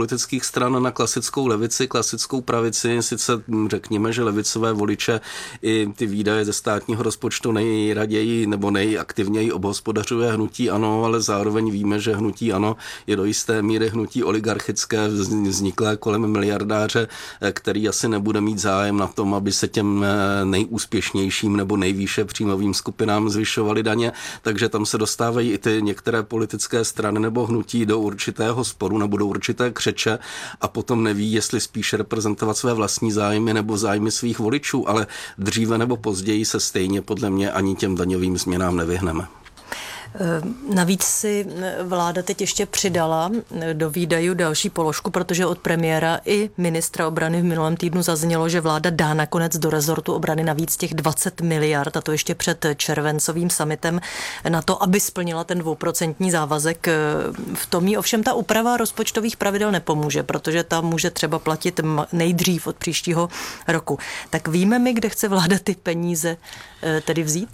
politických stran na klasickou levici, klasickou pravici. Sice řekněme, že levicové voliče i ty výdaje ze státního rozpočtu nejraději nebo nejaktivněji obhospodařuje hnutí ANO, ale zároveň víme, že hnutí ANO je do jisté míry hnutí oligarchické, vzniklé kolem miliardáře, který asi nebude mít zájem na tom, aby se těm nejúspěšnějším nebo nejvýše příjmovým skupinám zvyšovaly daně, takže tam se dostávají i ty některé politické strany nebo hnutí do určitého sporu nebo do určité křeče a potom neví, jestli spíše reprezentovat své vlastní zájmy nebo zájmy svých voličů, ale dříve nebo později se stejně podle mě ani těm daňovým změnám nevyhneme. Navíc si vláda teď ještě přidala do výdajů další položku, protože od premiéra i ministra obrany v minulém týdnu zaznělo, že vláda dá nakonec do rezortu obrany navíc těch dvacet miliard, a to ještě před červencovým summitem, na to, aby splnila ten dvouprocentní závazek. V tom jí ovšem ta úprava rozpočtových pravidel nepomůže, protože ta může třeba platit nejdřív od příštího roku. Tak víme my, kde chce vláda ty peníze tedy vzít?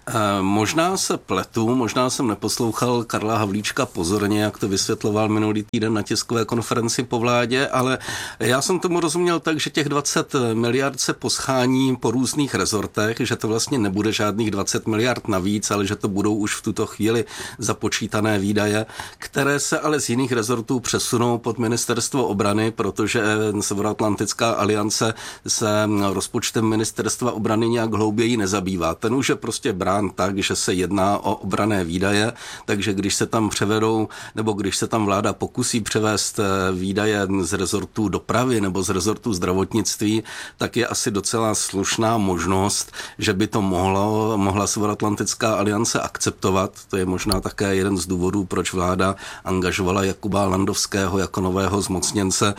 Možná se pletu, možná jsem neposlouchal Karla Havlíčka pozorně, jak to vysvětloval minulý týden na tiskové konferenci po vládě, ale já jsem tomu rozuměl tak, že těch dvacet miliard se poschání po různých rezortech, že to vlastně nebude žádných dvacet miliard navíc, ale že to budou už v tuto chvíli započítané výdaje, které se ale z jiných rezortů přesunou pod ministerstvo obrany, protože Severoatlantická aliance se rozpočtem ministerstva obrany nějak hlouběji nezabývá. Ten už je prostě brán tak, že se jedná o obranné výdaje, takže když se tam převedou, nebo když se tam vláda pokusí převést výdaje z rezortu dopravy nebo z rezortu zdravotnictví, tak je asi docela slušná možnost, že by to mohlo, mohla Severoatlantická aliance akceptovat. To je možná také jeden z důvodů, proč vláda angažovala Jakuba Landovského jako nového zmocněnce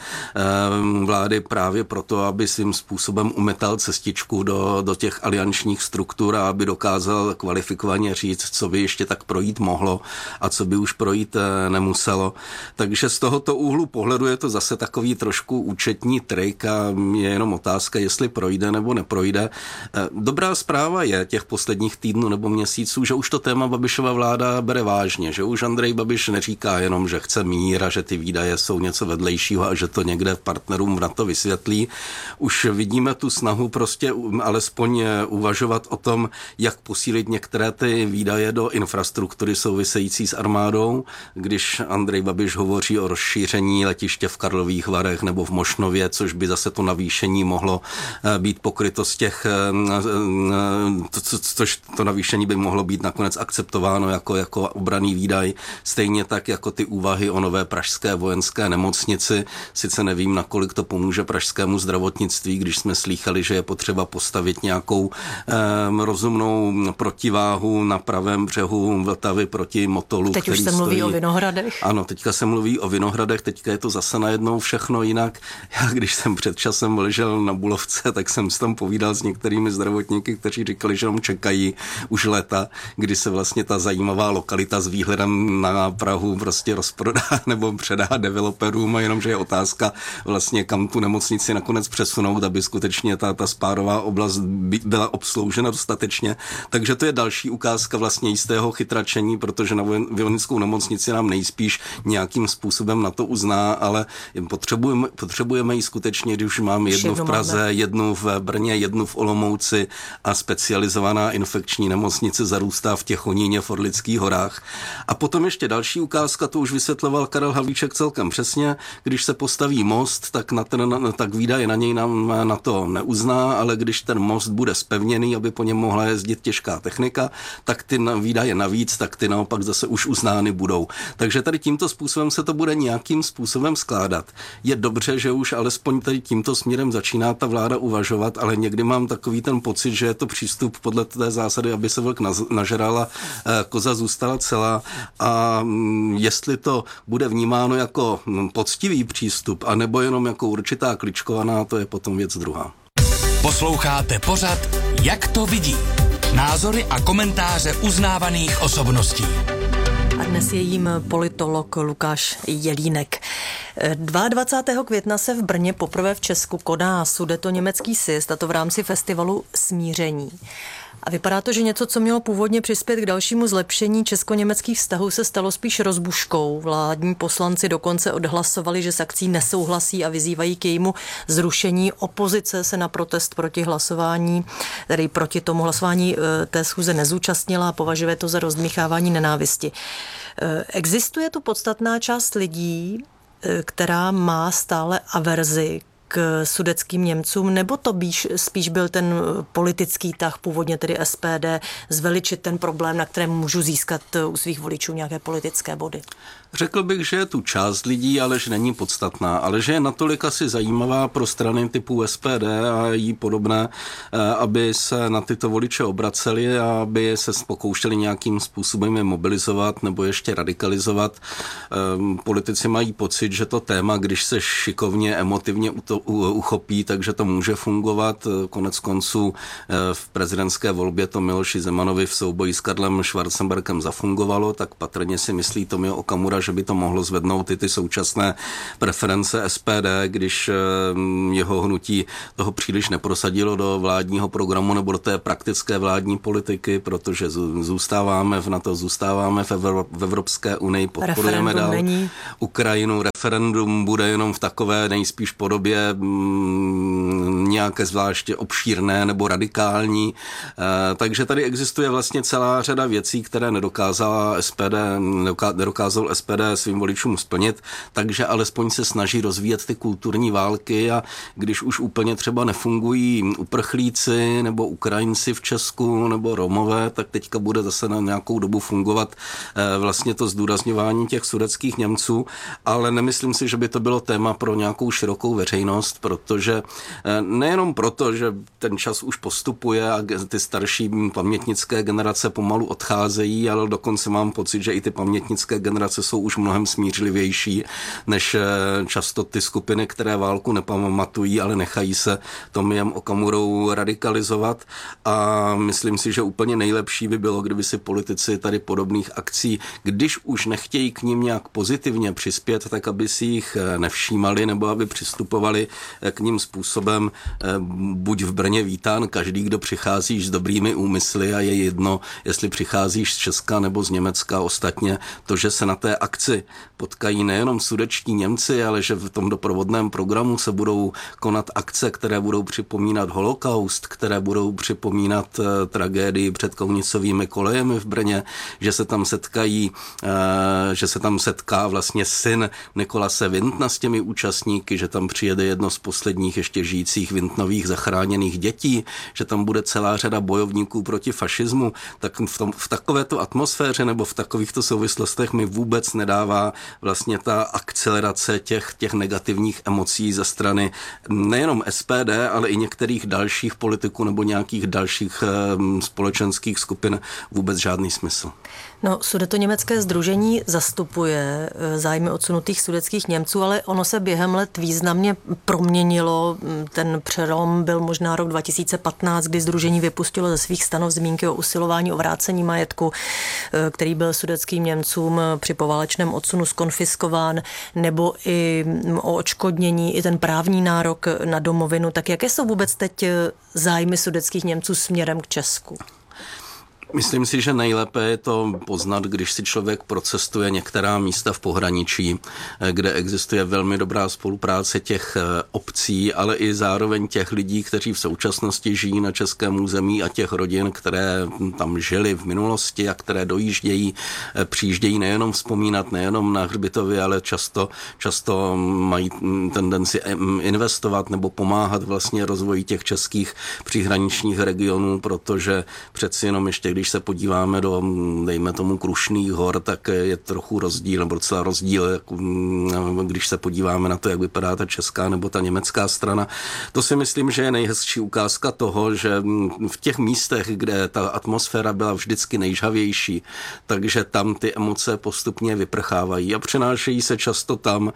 vlády právě proto, aby svým způsobem umetal cestičku do, do těch aliančních struktur a aby dokázal kvalifikovaně říct, co by ještě tak projít mohlo a co by už projít nemuselo. Takže z tohoto úhlu pohledu je to zase takový trošku účetní trik a je jenom otázka, jestli projde nebo neprojde. Dobrá zpráva je těch posledních týdnů nebo měsíců, že už to téma Babišova vláda bere vážně, že už Andrej Babiš neříká jenom, že chce mír a že ty výdaje jsou něco vedlejšího a že to někde partnerům v NATO vysvětlí. Už vidíme tu snahu prostě alespoň uvažovat o tom, jak posílit některé ty výdaje do infrastruktury související s armádou, když Andrej Babiš hovoří o rozšíření letiště v Karlových Varech nebo v Mošnově, což by zase to navýšení mohlo být pokryto z těch, což to navýšení by mohlo být nakonec akceptováno jako, jako obranný výdaj, stejně tak jako ty úvahy o nové pražské vojenské nemocnici. Sice nevím, nakolik to pomůže pražskému zdravotnictví, když jsme slýchali, že je potřeba postavit nějakou eh, rozumnou protiváhu na pravém břehu Vltavy proti Motolu. Teď už se mluví stojí... o Vinohradech. Ano, teďka se mluví o Vinohradech, teďka je to zase najednou všechno jinak. Já když jsem před časem ležel na Bulovce, tak jsem si tam povídal s některými zdravotníky, kteří říkali, že tam čekají už léta, kdy se vlastně ta zajímavá lokalita s výhledem na Prahu prostě rozprodá nebo předá developerům a jenom, že je otázka vlastně, kam tu nemocnici nakonec přesunout, aby skutečně ta, ta spárová oblast by, byla obsloužena dostatečně. Takže to je další ukázka vlastně jistého chytračení, protože na vojeneckou nemocnici nám nejspíš nějakým způsobem na to uzná, ale potřebujeme, potřebujeme ji skutečně, když už máme jednu v Praze, jednu v Brně, jednu v Olomouci a specializovaná infekční nemocnice zarůstá v Těchoníně v Orlických horách. A potom ještě další ukázka, to už vysvětloval Karel Havlíček celkem přesně, když se postaví most, tak, na ten, tak výdaje na něj nám na to neuzná, ale když ten most bude zpevněný, aby po něm mohla jezdit těžká technika, tak ty výdaje navíc, tak ty naopak zase už uznány budou. Takže tady tímto způsobem se to bude nějakým způsobem skládat. Je dobře, že už alespoň tady tímto směrem začíná ta vláda uvažovat, ale někdy mám takový ten pocit, že je to přístup podle té zásady, aby se vlk nažral a koza zůstala celá. A jestli to bude vnímáno jako poctivý přístup, anebo jenom jako určitá kličkovaná, to je potom věc druhá. Posloucháte pořad Jak to vidí? Názory a komentáře uznávaných osobností. A dnes je jím politolog Lukáš Jelínek. dvacátého druhého května se v Brně poprvé v Česku koná sudetoněmecký sjezd, a to v rámci festivalu Smíření. A vypadá to, že něco, co mělo původně přispět k dalšímu zlepšení česko-německých vztahů, se stalo spíš rozbuškou. Vládní poslanci dokonce odhlasovali, že s akcí nesouhlasí a vyzývají k jejímu zrušení. Opozice se na protest proti hlasování, tedy proti tomu hlasování té schůze nezúčastnila a považuje to za rozdmýchávání nenávisti. Existuje tu podstatná část lidí, která má stále averzi k sudetským Němcům, nebo to býš, spíš byl ten politický tah, původně tedy S P D, zveličit ten problém, na kterém můžu získat u svých voličů nějaké politické body? Řekl bych, že je tu část lidí, ale že není podstatná, ale že je natolik asi zajímavá pro strany typu S P D a jí podobné, aby se na tyto voliče obraceli a aby se pokoušeli nějakým způsobem je mobilizovat nebo ještě radikalizovat. Politici mají pocit, že to téma, když se šikovně, emotivně uchopí, takže to může fungovat. Konec konců v prezidentské volbě to Miloši Zemanovi v souboji s Karlem Schwarzenbergem zafungovalo, tak patrně si myslí Tomio Okamura, že by to mohlo zvednout i ty současné preference S P D, když jeho hnutí toho příliš neprosadilo do vládního programu nebo do té praktické vládní politiky, protože zůstáváme v NATO, zůstáváme v Evropské unii, podporujeme dál není. Ukrajinu. Referendum bude jenom v takové nejspíš podobě nějaké zvláště obšírné nebo radikální. Takže tady existuje vlastně celá řada věcí, které nedokázala S P D, nedokázal S P D svým voličům splnit, takže alespoň se snaží rozvíjet ty kulturní války a když už úplně třeba nefungují uprchlíci nebo Ukrajinci v Česku nebo Romové, tak teďka bude zase na nějakou dobu fungovat vlastně to zdůrazňování těch sudetských Němců, ale nemyslím si, že by to bylo téma pro nějakou širokou veřejnost, protože nejenom proto, že ten čas už postupuje a ty starší pamětnické generace pomalu odcházejí, ale dokonce mám pocit, že i ty pamětnické generace jsou už mnohem smířlivější než často ty skupiny, které válku nepamatují, ale nechají se Tomiem Okamurou radikalizovat a myslím si, že úplně nejlepší by bylo, kdyby si politici tady podobných akcí, když už nechtějí k ním nějak pozitivně přispět, tak aby si jich nevšímali nebo aby přistupovali k ním způsobem buď v Brně vítán každý, kdo přichází s dobrými úmysly a je jedno, jestli přicházíš z Česka nebo z Německa. Ostatně to, že se na té akci potkají nejenom sudetští Němci, ale že v tom doprovodném programu se budou konat akce, které budou připomínat holokaust, které budou připomínat tragédii před Kounicovými kolejemi v Brně, že se tam setkají, že se tam setká vlastně syn Nikolase Wintna s těmi účastníky, že tam přijede jedno z posledních ještě žijících Wintnových zachráněných dětí, že tam bude celá řada bojovníků proti fašismu, tak v, tom, v takovéto atmosféře nebo v takovýchto souvislostech mi vůbec nedává vlastně ta akcelerace těch, těch negativních emocí ze strany nejenom S P D, ale i některých dalších politiků nebo nějakých dalších um, společenských skupin vůbec žádný smysl. No, sudetoněmecké sdružení zastupuje zájmy odsunutých sudetských Němců, ale ono se během let významně proměnilo. Ten přelom byl možná rok dva tisíce patnáct, kdy sdružení vypustilo ze svých stanov zmínky o usilování o vrácení majetku, který byl sudetským Němcům při poválečném odsunu zkonfiskován, nebo i o odškodnění, i ten právní nárok na domovinu. Tak jaké jsou vůbec teď zájmy sudetských Němců směrem k Česku? Myslím si, že nejlépe je to poznat, když si člověk procestuje některá místa v pohraničí, kde existuje velmi dobrá spolupráce těch obcí, ale i zároveň těch lidí, kteří v současnosti žijí na českém území a těch rodin, které tam žili v minulosti a které dojíždějí, přijíždějí nejenom vzpomínat, nejenom na hřbitově, ale často, často mají tendenci investovat nebo pomáhat vlastně rozvoji těch českých příhraničních regionů, protože přeci jenom ještě když se podíváme do, dejme tomu, Krušných hor, tak je trochu rozdíl, nebo docela rozdíl, když se podíváme na to, jak vypadá ta česká nebo ta německá strana. To si myslím, že je nejhezčí ukázka toho, že v těch místech, kde ta atmosféra byla vždycky nejžhavější, takže tam ty emoce postupně vyprchávají a přenášejí se často tam,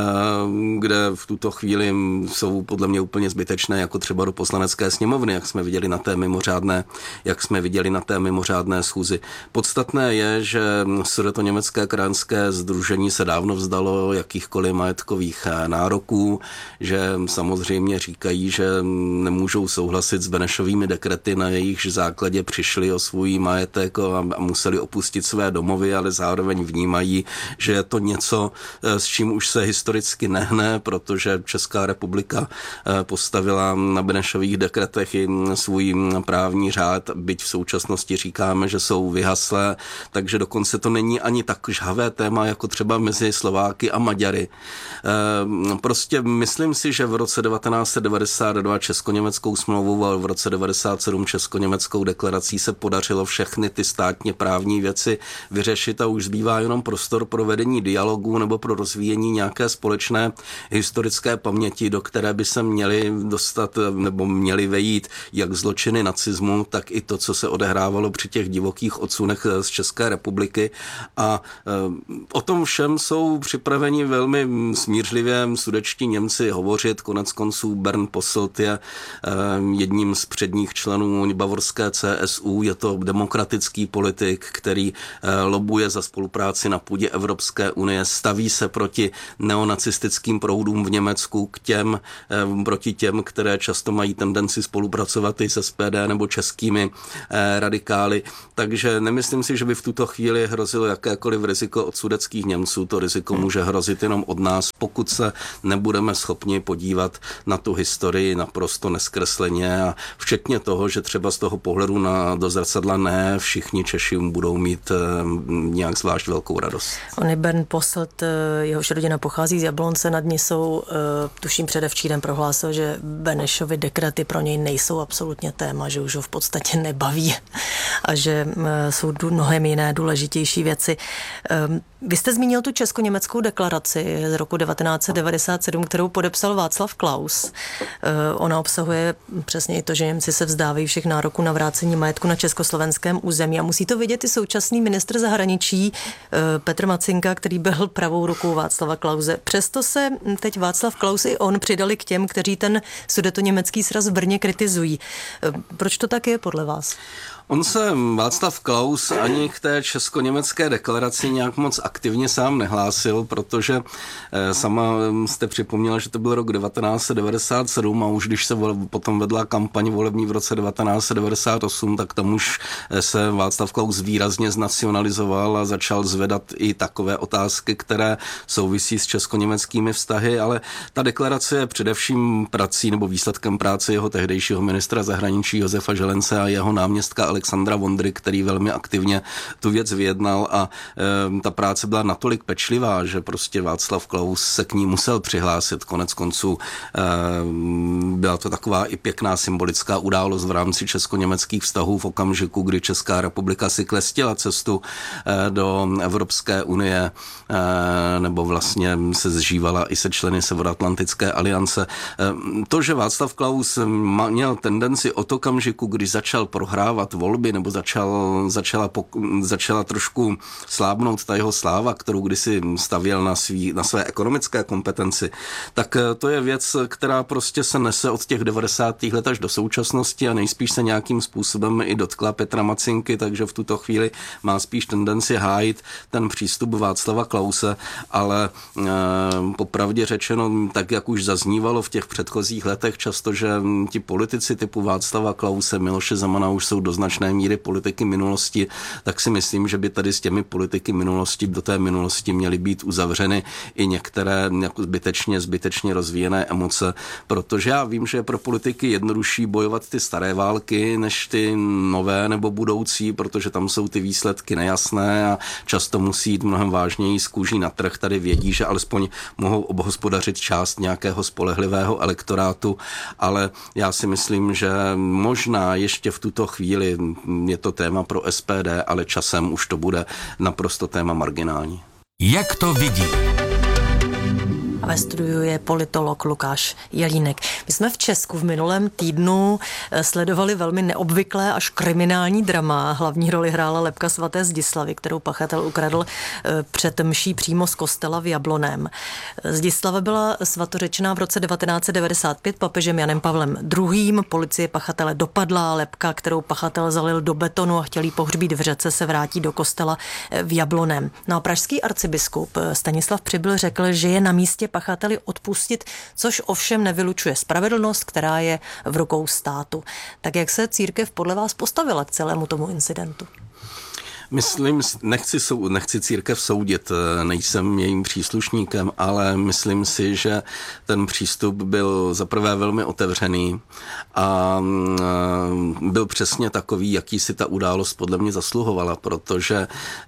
kde v tuto chvíli jsou podle mě úplně zbytečné, jako třeba do Poslanecké sněmovny, jak jsme viděli na té mimořádné, jak jsme viděli na té mimořádné schůzi. Podstatné je, že Sudetoněmecké krajanské sdružení se dávno vzdalo jakýchkoliv majetkových nároků, že samozřejmě říkají, že nemůžou souhlasit s Benešovými dekrety, na jejichž základě přišli o svůj majetek a museli opustit své domovy, ale zároveň vnímají, že je to něco, s čím už se historicky nehne, protože Česká republika postavila na Benešových dekretech i svůj právní řád, byť v současnosti říkáme, že jsou vyhaslé, takže dokonce to není ani tak žhavé téma, jako třeba mezi Slováky a Maďary. Prostě myslím si, že v roce devatenáct set devadesát dva česko-německou smlouvou a v roce devadesát sedm česko-německou deklarací se podařilo všechny ty státně právní věci vyřešit a už zbývá jenom prostor pro vedení dialogu nebo pro rozvíjení nějaké společné historické paměti, do které by se měli dostat nebo měli vejít jak zločiny nacismu, tak i to, co se odehrávalo při těch divokých odsunech z České republiky. A o tom všem jsou připraveni velmi smířlivě sudetští Němci hovořit. Konec konců Bernd Posselt je jedním z předních členů bavorské C S U. Je to demokratický politik, který lobuje za spolupráci na půdě Evropské unie, staví se proti neonacistickým proudům v Německu, k těm, proti těm, které často mají tendenci spolupracovat i s S P D nebo českými radikály. Takže nemyslím si, že by v tuto chvíli hrozilo jakékoliv riziko od sudetských Němců. To riziko může hrozit jenom od nás, pokud se nebudeme schopni podívat na tu historii naprosto neskresleně a včetně toho, že třeba z toho pohledu na, do zrcadla ne všichni Češi budou mít nějak zvlášť velkou radost. On je Bernd Posselt, jehož rodina pochází z Jablonce nad Nisou, tuším předevčírem prohlásil, že Benešovy dekrety pro něj nejsou absolutně téma, že už ho v podstatě nebaví a že jsou mnohem jiné důležitější věci. Vy jste zmínil tu česko-německou deklaraci z roku devatenáct set devadesát sedm, kterou podepsal Václav Klaus. Ona obsahuje přesně i to, že Němci se vzdávají všech nároků na vrácení majetku na československém území a musí to vidět i současný ministr zahraničí Petr Macinka, který byl pravou rukou Václava Klause. Přesto se teď Václav Klaus i on přidali k těm, kteří ten sudetoněmecký sraz v Brně kritizují. Proč to tak je podle vás? On se Václav Klaus ani k té česko-německé deklaraci nějak moc aktivně sám nehlásil, protože sama jste připomněla, že to byl rok devatenáct set devadesát sedm a už když se potom vedla kampaň volební v roce devatenáct set devadesát osm, tak tam už se Václav Klaus výrazně znacionalizoval a začal zvedat i takové otázky, které souvisí s česko-německými vztahy, ale ta deklarace je především prací nebo výsledkem práce jeho tehdejšího ministra zahraničí Josefa Želence a jeho náměstka Alexandra Vondry, který velmi aktivně tu věc vyjednal a e, ta práce byla natolik pečlivá, že prostě Václav Klaus se k ní musel přihlásit. Konec konců e, byla to taková i pěkná symbolická událost v rámci česko-německých vztahů v okamžiku, kdy Česká republika si klestila cestu e, do Evropské unie e, nebo vlastně se zžívala i se členy Severoatlantické aliance. E, to, že Václav Klaus měl tendenci od okamžiku, kdy začal prohrávat volby nebo začal, začala, začala trošku slábnout ta jeho sláva, kterou kdysi stavěl na, svý, na své ekonomické kompetenci, tak to je věc, která prostě se nese od těch devadesátých let až do současnosti a nejspíš se nějakým způsobem i dotkla Petra Macinky, takže v tuto chvíli má spíš tendenci hájit ten přístup Václava Klause, ale e, popravdě řečeno, tak jak už zaznívalo v těch předchozích letech často, že ti politici typu Václava Klause, Miloše Zemana už jsou do značné míry politiky minulosti, tak si myslím, že by tady s těmi politiky minulosti do té minulosti měly být uzavřeny i některé jako zbytečně, zbytečně rozvíjené emoce, protože já vím, že je pro politiky jednodušší bojovat ty staré války, než ty nové nebo budoucí, protože tam jsou ty výsledky nejasné a často musí jít mnohem vážněji z kůží na trh. Tady vědí, že alespoň mohou obhospodařit část nějakého spolehlivého elektorátu, ale já si myslím, že možná ještě v tuto chvíli je to téma pro S P D, ale časem už to bude naprosto téma marginální. Jak to vidí? ve studiu je politolog Lukáš Jelínek. My jsme v Česku v minulém týdnu sledovali velmi neobvyklé až kriminální drama. Hlavní roli hrála lebka svaté Zdislavy, kterou pachatel ukradl před mší přímo z kostela v Jabloném. Zdislava byla svatořečená v roce devatenáct set devadesát pět papežem Janem Pavlem druhým. Policie pachatele dopadla, lebka, kterou pachatel zalil do betonu a chtěl jí pohřbít v řece, se vrátí do kostela v Jabloném. No a pražský arcibiskup Stanislav Přibyl řekl, že je na místě pachateli odpustit, což ovšem nevylučuje spravedlnost, která je v rukou státu. Tak jak se církev podle vás postavila k celému tomu incidentu? Myslím, nechci, sou, nechci církev soudit, nejsem jejím příslušníkem, ale myslím si, že ten přístup byl zaprvé velmi otevřený a byl přesně takový, jaký si ta událost podle mě zasluhovala, protože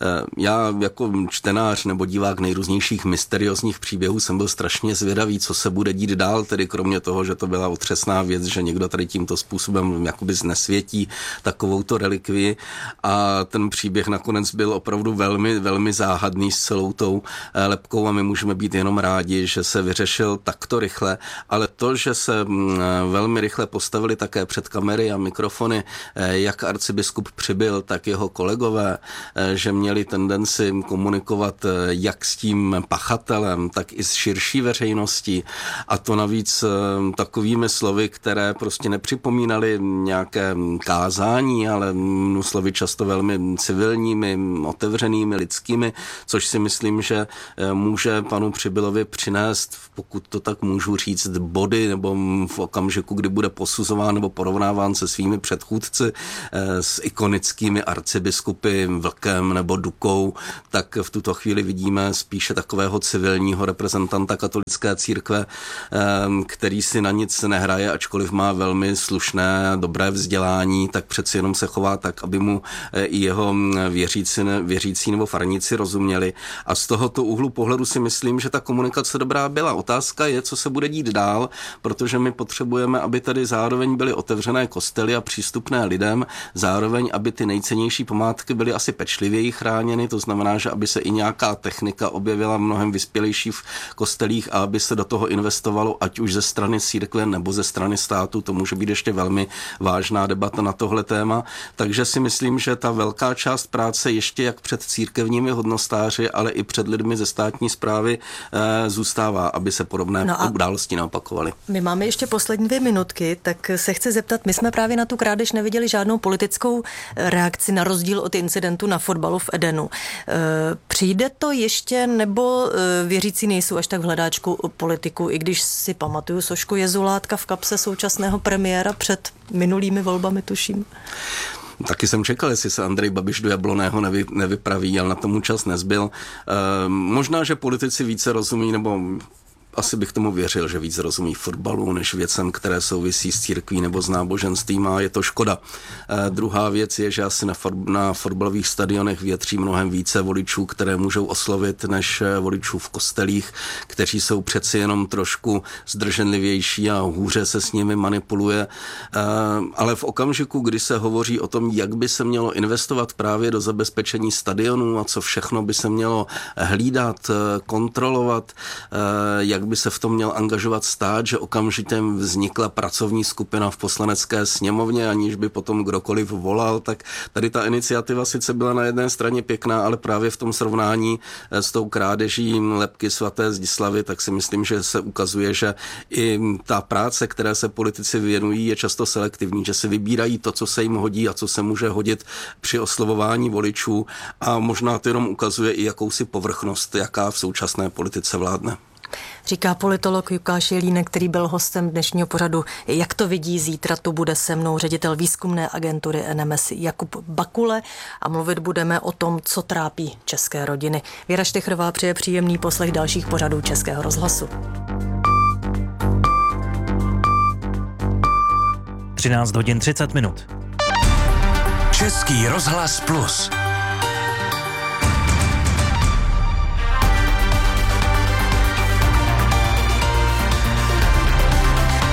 já jako čtenář nebo divák nejrůznějších mysteriózních příběhů jsem byl strašně zvědavý, co se bude dít dál, tedy kromě toho, že to byla otřesná věc, že někdo tady tímto způsobem jakoby znesvětí takovouto relikvii a ten příběh nakonec byl opravdu velmi, velmi záhadný s celou tou lebkou a my můžeme být jenom rádi, že se vyřešil takto rychle, ale to, že se velmi rychle postavili také před kamery a mikrofony, jak arcibiskup Přibyl, tak jeho kolegové, že měli tendenci komunikovat jak s tím pachatelem, tak i s širší veřejností a to navíc takovými slovy, které prostě nepřipomínaly nějaké kázání, ale slovy často velmi civilní, otevřenými, lidskými, což si myslím, že může panu Přibylovi přinést, pokud to tak můžu říct, body, nebo v okamžiku, kdy bude posuzován nebo porovnáván se svými předchůdci s ikonickými arcibiskupy Vlkem nebo Dukou, tak v tuto chvíli vidíme spíše takového civilního reprezentanta katolické církve, který si na nic nehraje, ačkoliv má velmi slušné, dobré vzdělání, tak přeci jenom se chová tak, aby mu i jeho věřící, věřící nebo farníci rozuměli. A z tohoto úhlu pohledu si myslím, že ta komunikace dobrá byla. Otázka je, co se bude dít dál, protože my potřebujeme, aby tady zároveň byly otevřené kostely a přístupné lidem, zároveň, aby ty nejcennější památky byly asi pečlivěji chráněny, to znamená, že aby se i nějaká technika objevila mnohem vyspělejší v kostelích a aby se do toho investovalo, ať už ze strany církve nebo ze strany státu. To může být ještě velmi vážná debata na tohle téma. Takže si myslím, že ta velká část práce ještě jak před církevními hodnostáři, ale i před lidmi ze státní správy e, zůstává, aby se podobné no události neopakovaly. My máme ještě poslední dvě minutky, tak se chci zeptat, my jsme právě na tu krádež neviděli žádnou politickou reakci na rozdíl od incidentu na fotbalu v Edenu. E, přijde to ještě, nebo e, věřící nejsou až tak v hledáčku politiku, i když si pamatuju sošku Jezulátka v kapse současného premiéra před minulými volbami, tuším? Taky jsem čekal, jestli se Andrej Babiš do Jabloného nevy, nevypraví, ale na tomu čas nezbyl. E, možná, že politici více rozumí, nebo asi bych tomu věřil, že víc rozumí fotbalu než věcem, které souvisí s církví nebo s náboženstvím a je to škoda. E, druhá věc je, že asi na, for, na fotbalových stadionech větří mnohem více voličů, které můžou oslovit, než voličů v kostelích, kteří jsou přeci jenom trošku zdrženlivější a hůře se s nimi manipuluje. E, ale v okamžiku, kdy se hovoří o tom, jak by se mělo investovat právě do zabezpečení stadionů a co všechno by se mělo hlídat, kontrolovat, e, jak by se v tom měl angažovat stát, že okamžitě vznikla pracovní skupina v poslanecké sněmovně, aniž by potom kdokoliv volal, tak tady ta iniciativa sice byla na jedné straně pěkná, ale právě v tom srovnání s tou krádeží lebky svaté Zdislavy, tak si myslím, že se ukazuje, že i ta práce, které se politici věnují, je často selektivní, že si vybírají to, co se jim hodí a co se může hodit při oslovování voličů a možná to jenom ukazuje i jakousi povrchnost, jaká v současné politice vládne. Říká politolog Lukáš Jelínek, který byl hostem dnešního pořadu. Jak to vidí, zítra tu bude se mnou ředitel výzkumné agentury N M S Jakub Bakule a mluvit budeme o tom, co trápí české rodiny. Věra Štechrová přeje příjemný poslech dalších pořadů Českého rozhlasu. třináct hodin třicet minut. Český rozhlas plus.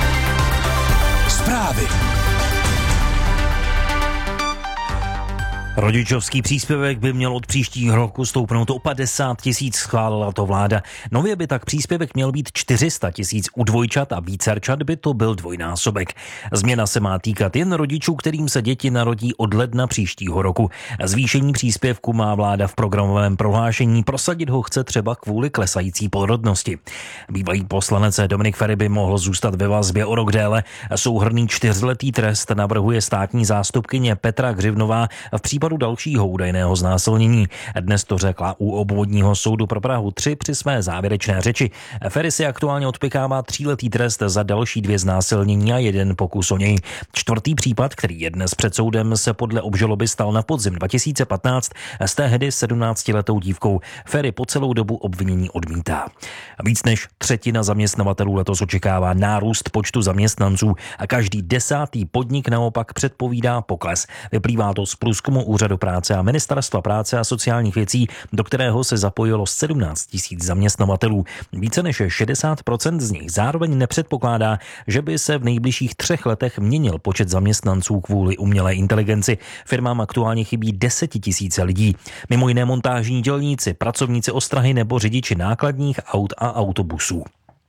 Zprávy. Rodičovský příspěvek by měl od příštího roku stoupnout o padesát tisíc, schválila to vláda. Nově by tak příspěvek měl být čtyři sta tisíc, u dvojčat a vícerčat by to byl dvojnásobek. Změna se má týkat jen rodičů, kterým se děti narodí od ledna příštího roku. Zvýšení příspěvku má vláda v programovém prohlášení, prosadit ho chce třeba kvůli klesající porodnosti. Bývalý poslanec Dominik Feri by mohl zůstat ve vazbě o rok déle. Souhrnný čtyřletý trest navrhuje státní zástupkyně Petra Hřivnová v případu dalšího údajného znásilnění. Dnes to řekla u obvodního soudu pro Prahu tři při své závěrečné řeči. Feri si aktuálně odpykává tříletý trest za další dvě znásilnění a jeden pokus o něj. Čtvrtý případ, který je dnes před soudem, se podle obžaloby stal na podzim dva tisíce patnáct s tehdy sedmnáctiletou dívkou. Feri po celou dobu obvinění odmítá. Víc než třetina zaměstnavatelů letos očekává nárůst počtu zaměstnanců a každý desátý podnik naopak předpovídá pokles. Vyplývá to z průzkumu Úřadu práce a Ministerstva práce a sociálních věcí, do kterého se zapojilo sedmnáct tisíc zaměstnavatelů. Více než šedesát procent z nich zároveň nepředpokládá, že by se v nejbližších třech letech měnil počet zaměstnanců kvůli umělé inteligenci. Firmám aktuálně chybí desetitisíce lidí. Mimo jiné montážní dělníci, pracovníci ostrahy nebo řidiči nákladních aut a autobusů.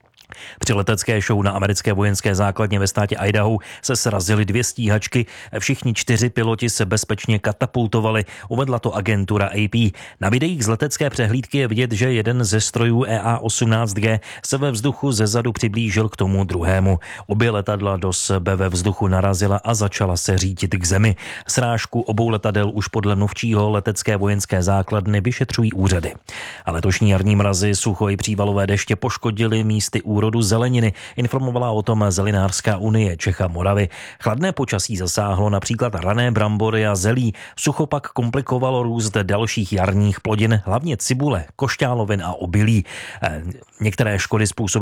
Při letecké show na americké vojenské základně ve státě Idaho se srazily dvě stíhačky. Všichni čtyři piloti se bezpečně katapultovali, uvedla to agentura A P. Na videích z letecké přehlídky je vidět, že jeden ze strojů E A osmnáct G se ve vzduchu zezadu přiblížil k tomu druhému. Obě letadla do sebe ve vzduchu narazila a začala se řítit k zemi. Srážku obou letadel už podle mluvčího letecké vojenské základny vyšetřují úřady. A letošní jarní mrazy, sucho i přívalové deště poškodily místy úrodu zeleniny, informovala o tom Zelinářská unie Čech a Moravy. Chladné počasí zasáhlo například rané brambory a zelí. Sucho pak komplikovalo růst dalších jarních plodin, hlavně cibule, košťálovin a obilí. Některé škody způsobily